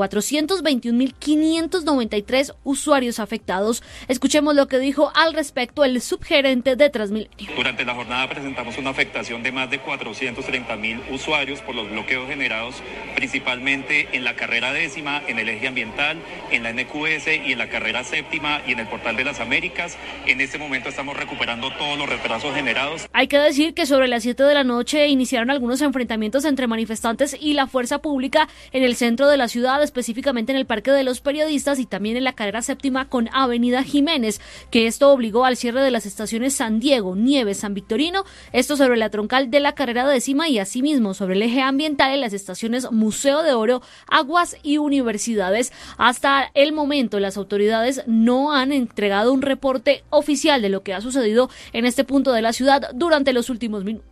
Speaker 17: 421.593 usuarios afectados. Escuchemos lo que dijo al respecto el subgerente de Transmilenio.
Speaker 18: Durante la jornada presentamos una afectación de más de 430.000 usuarios por los bloqueos generados principalmente en la carrera 10ª, en el eje ambiental, en la NQS y en la carrera 7ª y en el Portal de las Américas. En este momento estamos recuperando todos los retrasos generados.
Speaker 17: Hay que decir que sobre las 7 de la noche iniciaron algunos enfrentamientos entre manifestantes y la fuerza pública en el centro de la ciudad, específicamente en el Parque de los Periodistas y también en la carrera 7ª con Avenida Jiménez, que esto obligó al cierre de las estaciones San Diego, Nieves, San Victorino, esto sobre la troncal de la carrera 10ª y asimismo sobre el eje ambiental en las estaciones Museo de Oro, Aguas y Universidades. Hasta el momento las autoridades no han entregado un reporte oficial de lo que ha sucedido en este punto de la ciudad durante los últimos minutos.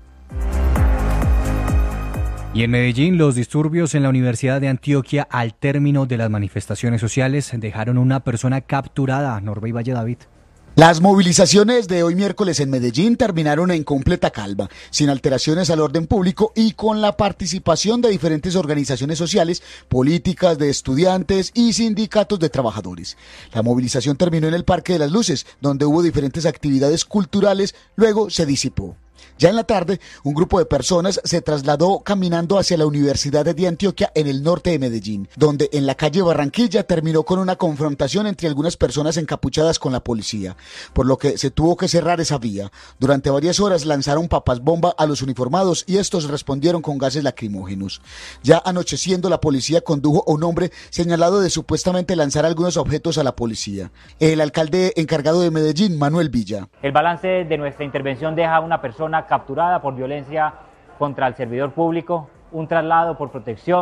Speaker 1: Y en Medellín, los disturbios en la Universidad de Antioquia al término de las manifestaciones sociales dejaron una persona capturada. Norbey Valle David.
Speaker 26: Las movilizaciones de hoy miércoles en Medellín terminaron en completa calma, sin alteraciones al orden público y con la participación de diferentes organizaciones sociales, políticas, de estudiantes y sindicatos de trabajadores. La movilización terminó en el Parque de las Luces, donde hubo diferentes actividades culturales, luego se disipó. Ya en la tarde, un grupo de personas se trasladó caminando hacia la Universidad de Antioquia en el norte de Medellín, donde en la calle Barranquilla terminó con una confrontación entre algunas personas encapuchadas con la policía, por lo que se tuvo que cerrar esa vía. Durante varias horas lanzaron papas bomba a los uniformados y estos respondieron con gases lacrimógenos. Ya anocheciendo, la policía condujo a un hombre señalado de supuestamente lanzar algunos objetos a la policía. El alcalde encargado de Medellín, Manuel Villa.
Speaker 27: El balance de nuestra intervención deja a una persona capturada por violencia contra el servidor público, un traslado por protección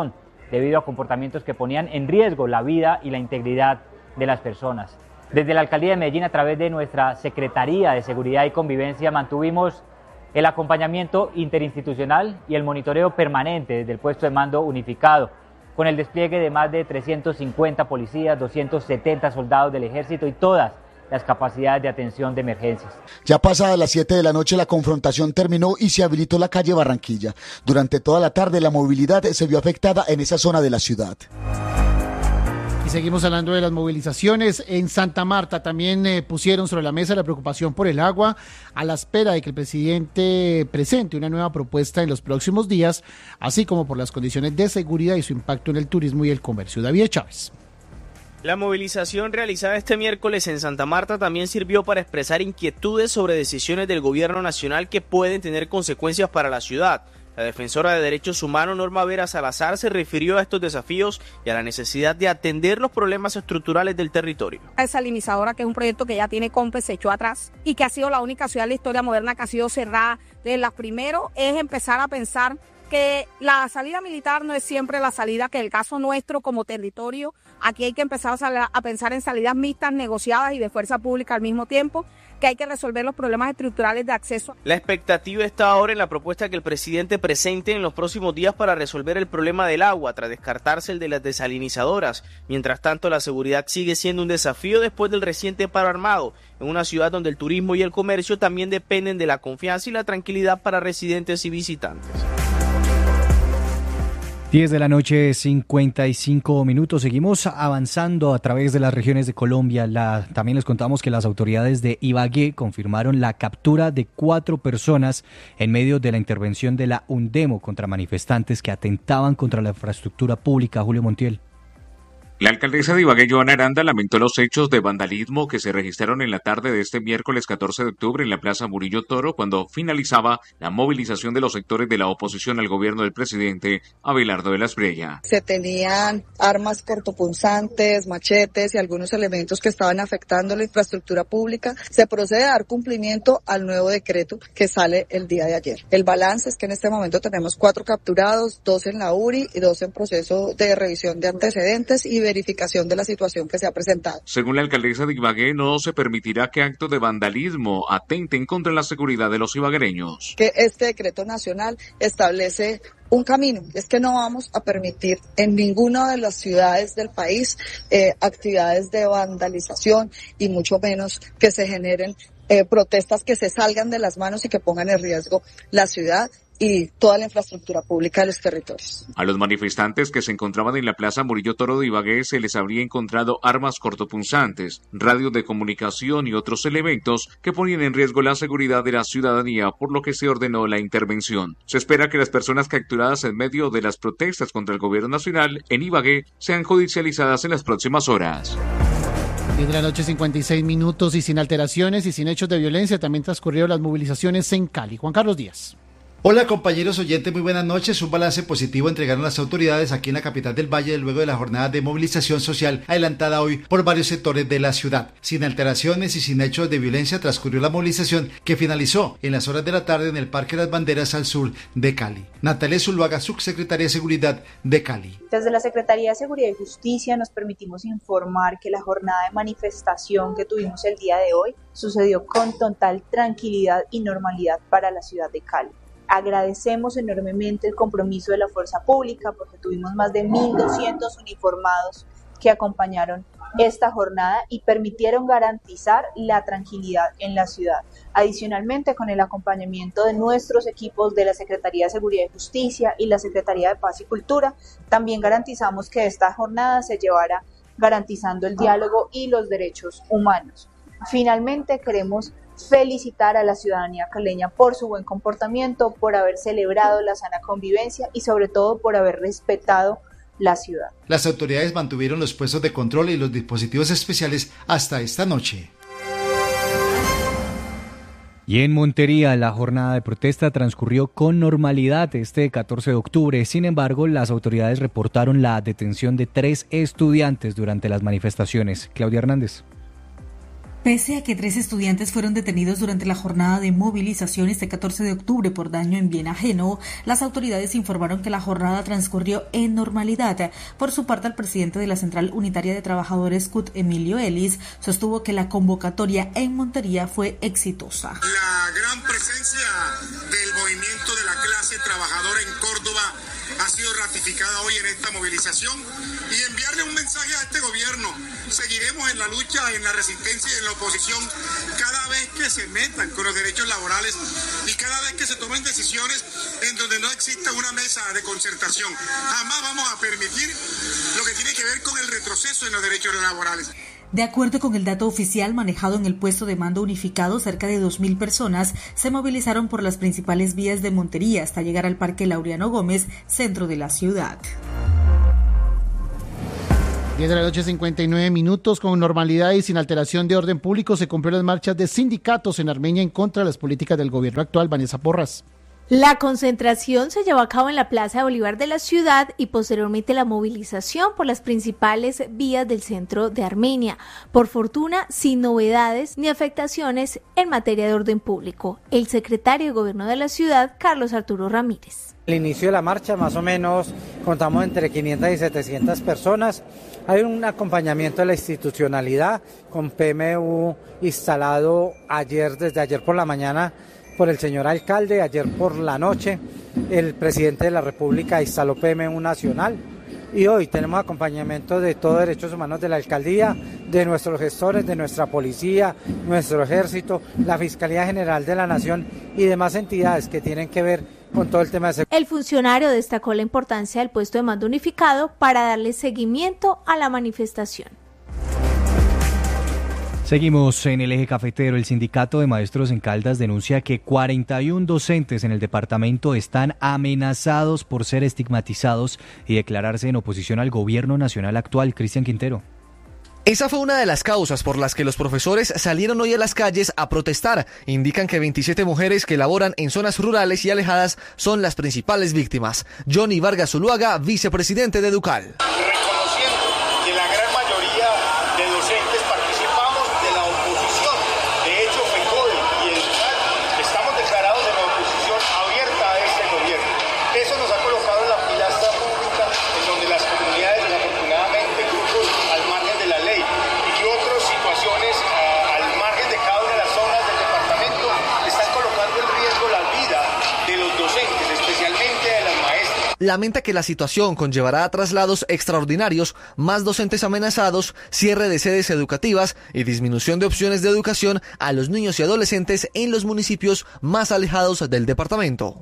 Speaker 27: debido a comportamientos que ponían en riesgo la vida y la integridad de las personas. Desde la Alcaldía de Medellín, a través de nuestra Secretaría de Seguridad y Convivencia, mantuvimos el acompañamiento interinstitucional y el monitoreo permanente desde el puesto de mando unificado, con el despliegue de más de 350 policías, 270 soldados del ejército y todas las capacidades de atención de emergencias.
Speaker 26: Ya pasadas las 7 de la noche la confrontación terminó y se habilitó la calle Barranquilla. Durante toda la tarde la movilidad se vio afectada en esa zona de la ciudad.
Speaker 2: Y seguimos hablando de las movilizaciones. En Santa Marta también pusieron sobre la mesa la preocupación por el agua a la espera de que el presidente presente una nueva propuesta en los próximos días, así como por las condiciones de seguridad y su impacto en el turismo y el comercio. David Chávez.
Speaker 12: La movilización realizada este miércoles en Santa Marta también sirvió para expresar inquietudes sobre decisiones del gobierno nacional que pueden tener consecuencias para la ciudad. La defensora de derechos humanos Norma Vera Salazar se refirió a estos desafíos y a la necesidad de atender los problemas estructurales del territorio.
Speaker 19: Desalinizadora, que es un proyecto que ya tiene COMPES, se echó atrás y que ha sido la única ciudad de la historia moderna que ha sido cerrada. De las primero es empezar a pensar que la salida militar no es siempre la salida, que el caso nuestro como territorio, aquí hay que empezar a pensar en salidas mixtas, negociadas y de fuerza pública al mismo tiempo, que hay que resolver los problemas estructurales de acceso.
Speaker 12: La expectativa está ahora en la propuesta que el presidente presente en los próximos días para resolver el problema del agua, tras descartarse el de las desalinizadoras. Mientras tanto, la seguridad sigue siendo un desafío después del reciente paro armado, en una ciudad donde el turismo y el comercio también dependen de la confianza y la tranquilidad para residentes y visitantes.
Speaker 1: 10 de la noche, 55 minutos. Seguimos avanzando a través de las regiones de Colombia. También les contamos que las autoridades de Ibagué confirmaron la captura de 4 personas en medio de la intervención de la UNDEMO contra manifestantes que atentaban contra la infraestructura pública. Julio Montiel.
Speaker 20: La alcaldesa de Ibagué, Joana Aranda, lamentó los hechos de vandalismo que se registraron en la tarde de este miércoles 14 de octubre en la Plaza Murillo Toro, cuando finalizaba la movilización de los sectores de la oposición al gobierno del presidente Abelardo de la Espriella.
Speaker 21: Se tenían armas cortopunzantes, machetes y algunos elementos que estaban afectando la infraestructura pública. Se procede a dar cumplimiento al nuevo decreto que sale el día de ayer. El balance es que en este momento tenemos 4 capturados, 2 en la URI y 2 en proceso de revisión de antecedentes y verificación de la situación que se ha presentado.
Speaker 20: Según la alcaldesa de Ibagué, no se permitirá que actos de vandalismo atenten contra la seguridad de los ibaguereños.
Speaker 21: Que este decreto nacional establece un camino, es que no vamos a permitir en ninguna de las ciudades del país actividades de vandalización y mucho menos que se generen protestas que se salgan de las manos y que pongan en riesgo la ciudad y toda la infraestructura pública de los territorios.
Speaker 20: A los manifestantes que se encontraban en la Plaza Murillo Toro de Ibagué se les habría encontrado armas cortopunzantes, radios de comunicación y otros elementos que ponían en riesgo la seguridad de la ciudadanía, por lo que se ordenó la intervención. Se espera que las personas capturadas en medio de las protestas contra el gobierno nacional en Ibagué sean judicializadas en las próximas horas.
Speaker 2: 10 de la noche, 56 minutos, y sin alteraciones y sin hechos de violencia también transcurrieron las movilizaciones en Cali. Juan Carlos Díaz.
Speaker 22: Hola compañeros oyentes, muy buenas noches. Un balance positivo entregaron las autoridades aquí en la capital del Valle luego de la jornada de movilización social adelantada hoy por varios sectores de la ciudad. Sin alteraciones y sin hechos de violencia transcurrió la movilización que finalizó en las horas de la tarde en el Parque Las Banderas al sur de Cali. Natalia Zuluaga, subsecretaria de Seguridad de Cali.
Speaker 23: Desde la Secretaría de Seguridad y Justicia nos permitimos informar que la jornada de manifestación que tuvimos el día de hoy sucedió con total tranquilidad y normalidad para la ciudad de Cali. Agradecemos enormemente el compromiso de la fuerza pública porque tuvimos más de 1.200 uniformados que acompañaron esta jornada y permitieron garantizar la tranquilidad en la ciudad. Adicionalmente, con el acompañamiento de nuestros equipos de la Secretaría de Seguridad y Justicia y la Secretaría de Paz y Cultura, también garantizamos que esta jornada se llevara garantizando el diálogo y los derechos humanos. Finalmente, queremos felicitar a la ciudadanía caleña por su buen comportamiento, por haber celebrado la sana convivencia y sobre todo por haber respetado la ciudad.
Speaker 22: Las autoridades mantuvieron los puestos de control y los dispositivos especiales hasta esta noche.
Speaker 1: Y en Montería, la jornada de protesta transcurrió con normalidad este 14 de octubre. Sin embargo, las autoridades reportaron la detención de 3 estudiantes durante las manifestaciones. Claudia Hernández.
Speaker 3: Pese a que 3 estudiantes fueron detenidos durante la jornada de movilización este 14 de octubre por daño en bien ajeno, las autoridades informaron que la jornada transcurrió en normalidad. Por su parte, el presidente de la Central Unitaria de Trabajadores, CUT, Emilio Ellis, sostuvo que la convocatoria en Montería fue exitosa.
Speaker 4: La gran presencia del movimiento de la clase trabajadora en Córdoba ha sido ratificada hoy en esta movilización y enviarle un mensaje a este gobierno. Seguiremos en la lucha, en la resistencia y en la oposición cada vez que se metan con los derechos laborales y cada vez que se tomen decisiones en donde no exista una mesa de concertación. Jamás vamos a permitir lo que tiene que ver con el retroceso en los derechos laborales.
Speaker 3: De acuerdo con el dato oficial manejado en el puesto de mando unificado, cerca de 2.000 personas se movilizaron por las principales vías de Montería hasta llegar al Parque Laureano Gómez, centro de la ciudad.
Speaker 2: 10 de la noche, 59 minutos. Con normalidad y sin alteración de orden público se cumplieron las marchas de sindicatos en Armenia en contra de las políticas del gobierno actual. Vanessa Porras.
Speaker 5: La concentración se llevó a cabo en la Plaza de Bolívar de la ciudad y posteriormente la movilización por las principales vías del centro de Armenia. Por fortuna, sin novedades ni afectaciones en materia de orden público. El secretario de Gobierno de la ciudad, Carlos Arturo Ramírez.
Speaker 6: Al inicio de la marcha, más o menos, contamos entre 500 y 700 personas. Hay un acompañamiento de la institucionalidad con PMU instalado desde ayer por la mañana por el señor alcalde. Ayer por la noche el presidente de la República instaló PMU nacional y hoy tenemos acompañamiento de todos derechos humanos de la alcaldía, de nuestros gestores, de nuestra policía, nuestro ejército, la Fiscalía General de la Nación y demás entidades que tienen que ver con todo el tema de seguridad.
Speaker 5: El funcionario destacó la importancia del puesto de mando unificado para darle seguimiento a la manifestación.
Speaker 1: Seguimos en el eje cafetero. El sindicato de maestros en Caldas denuncia que 41 docentes en el departamento están amenazados por ser estigmatizados y declararse en oposición al gobierno nacional actual. Cristian Quintero.
Speaker 9: Esa fue una de las causas por las que los profesores salieron hoy a las calles a protestar. Indican que 27 mujeres que laboran en zonas rurales y alejadas son las principales víctimas. Johnny Vargas Zuluaga, vicepresidente de Educal.
Speaker 4: Reconociendo que la gran mayoría de docentes participamos de la oposición. De hecho, FECODE y Educal estamos declarados en la oposición abierta a este gobierno. Eso nos ha colocado en la pilastra pública, en donde las comunidades, desafortunadamente, grupos al margen de la ley y otras situaciones al margen de cada una de las zonas del departamento están colocando en riesgo la vida de los docentes, especialmente de las maestras.
Speaker 9: Lamenta que la situación conllevará a traslados extraordinarios, más docentes amenazados, cierre de sedes educativas y disminución de opciones de educación a los niños y adolescentes en los municipios más alejados del departamento.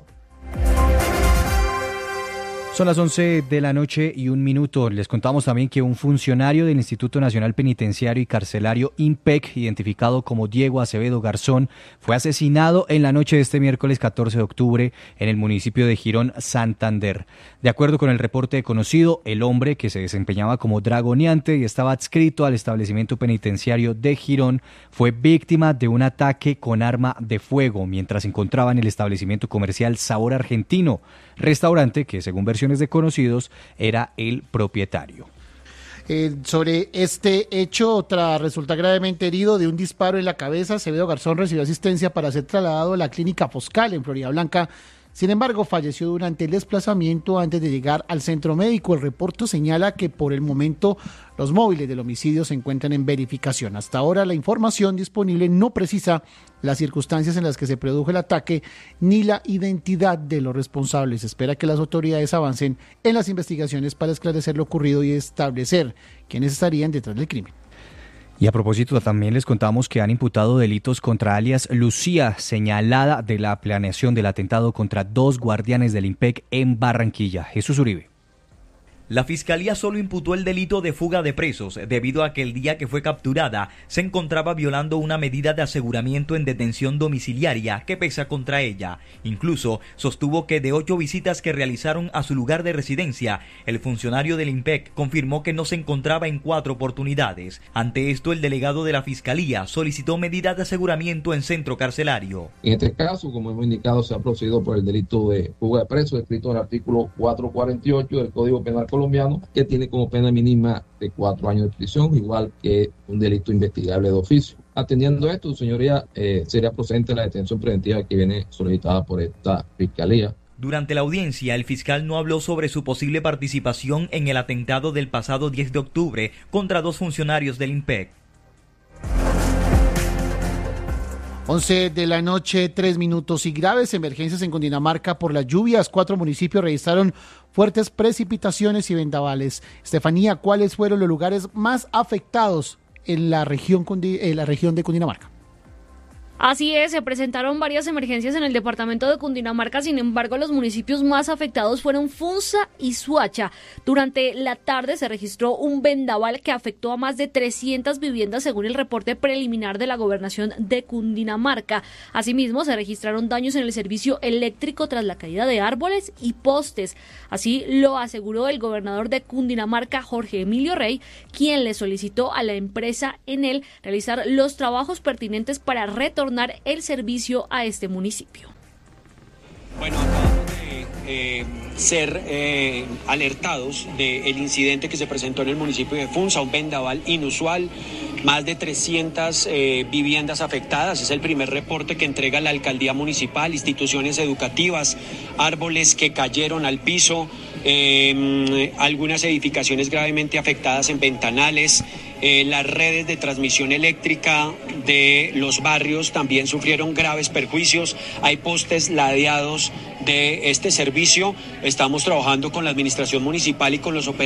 Speaker 1: Son las 11 de la noche y 1 minuto. Les contamos también que un funcionario del Instituto Nacional Penitenciario y Carcelario INPEC, identificado como Diego Acevedo Garzón, fue asesinado en la noche de este miércoles 14 de octubre en el municipio de Girón, Santander. De acuerdo con el reporte conocido, el hombre, que se desempeñaba como dragoneante y estaba adscrito al establecimiento penitenciario de Girón, fue víctima de un ataque con arma de fuego mientras se encontraba en el establecimiento comercial Sabor Argentino, restaurante que, según versiones de conocidos, era el propietario.
Speaker 2: Sobre este hecho, tras resultar gravemente herido de un disparo en la cabeza, Acevedo Garzón recibió asistencia para ser trasladado a la clínica Foscal en Florida Blanca. Sin embargo, falleció durante el desplazamiento antes de llegar al centro médico. El reporte señala que por el momento los móviles del homicidio se encuentran en verificación. Hasta ahora la información disponible no precisa las circunstancias en las que se produjo el ataque ni la identidad de los responsables. Se espera que las autoridades avancen en las investigaciones para esclarecer lo ocurrido y establecer quiénes estarían detrás del crimen.
Speaker 1: Y a propósito, también les contamos que han imputado delitos contra alias Lucía, señalada de la planeación del atentado contra 2 guardianes del INPEC en Barranquilla. Jesús Uribe.
Speaker 24: La Fiscalía solo imputó el delito de fuga de presos debido a que el día que fue capturada se encontraba violando una medida de aseguramiento en detención domiciliaria que pesa contra ella. Incluso sostuvo que de 8 visitas que realizaron a su lugar de residencia, el funcionario del INPEC confirmó que no se encontraba en 4 oportunidades. Ante esto, el delegado de la Fiscalía solicitó medidas de aseguramiento en centro carcelario.
Speaker 25: En este caso, como hemos indicado, se ha procedido por el delito de fuga de presos, escrito en el artículo 448 del Código Penal colombiano, que tiene como pena mínima de 4 años de prisión, igual que un delito investigable de oficio. Atendiendo esto, su señoría, sería procedente la detención preventiva que viene solicitada por esta fiscalía.
Speaker 24: Durante la audiencia, el fiscal no habló sobre su posible participación en el atentado del pasado 10 de octubre contra 2 funcionarios del INPEC.
Speaker 2: 11 de la noche, 3 minutos y graves emergencias en Cundinamarca por las lluvias. 4 municipios registraron fuertes precipitaciones y vendavales. Estefanía, ¿cuáles fueron los lugares más afectados en la región de Cundinamarca?
Speaker 17: Así es, se presentaron varias emergencias en el departamento de Cundinamarca, sin embargo los municipios más afectados fueron Funza y Suacha. Durante la tarde se registró un vendaval que afectó a más de 300 viviendas según el reporte preliminar de la gobernación de Cundinamarca. Asimismo se registraron daños en el servicio eléctrico tras la caída de árboles y postes. Así lo aseguró el gobernador de Cundinamarca, Jorge Emilio Rey, quien le solicitó a la empresa Enel realizar los trabajos pertinentes para retornar el servicio a este municipio.
Speaker 7: Bueno, acabamos de ser alertados del incidente que se presentó en el municipio de Funza, un vendaval inusual, más de 300 viviendas afectadas. Es el primer reporte que entrega la alcaldía municipal, instituciones educativas, árboles que cayeron al piso, algunas edificaciones gravemente afectadas en ventanales. Las redes de transmisión eléctrica de los barrios también sufrieron graves perjuicios. Hay postes ladeados de este servicio. Estamos trabajando con la administración municipal y con los operadores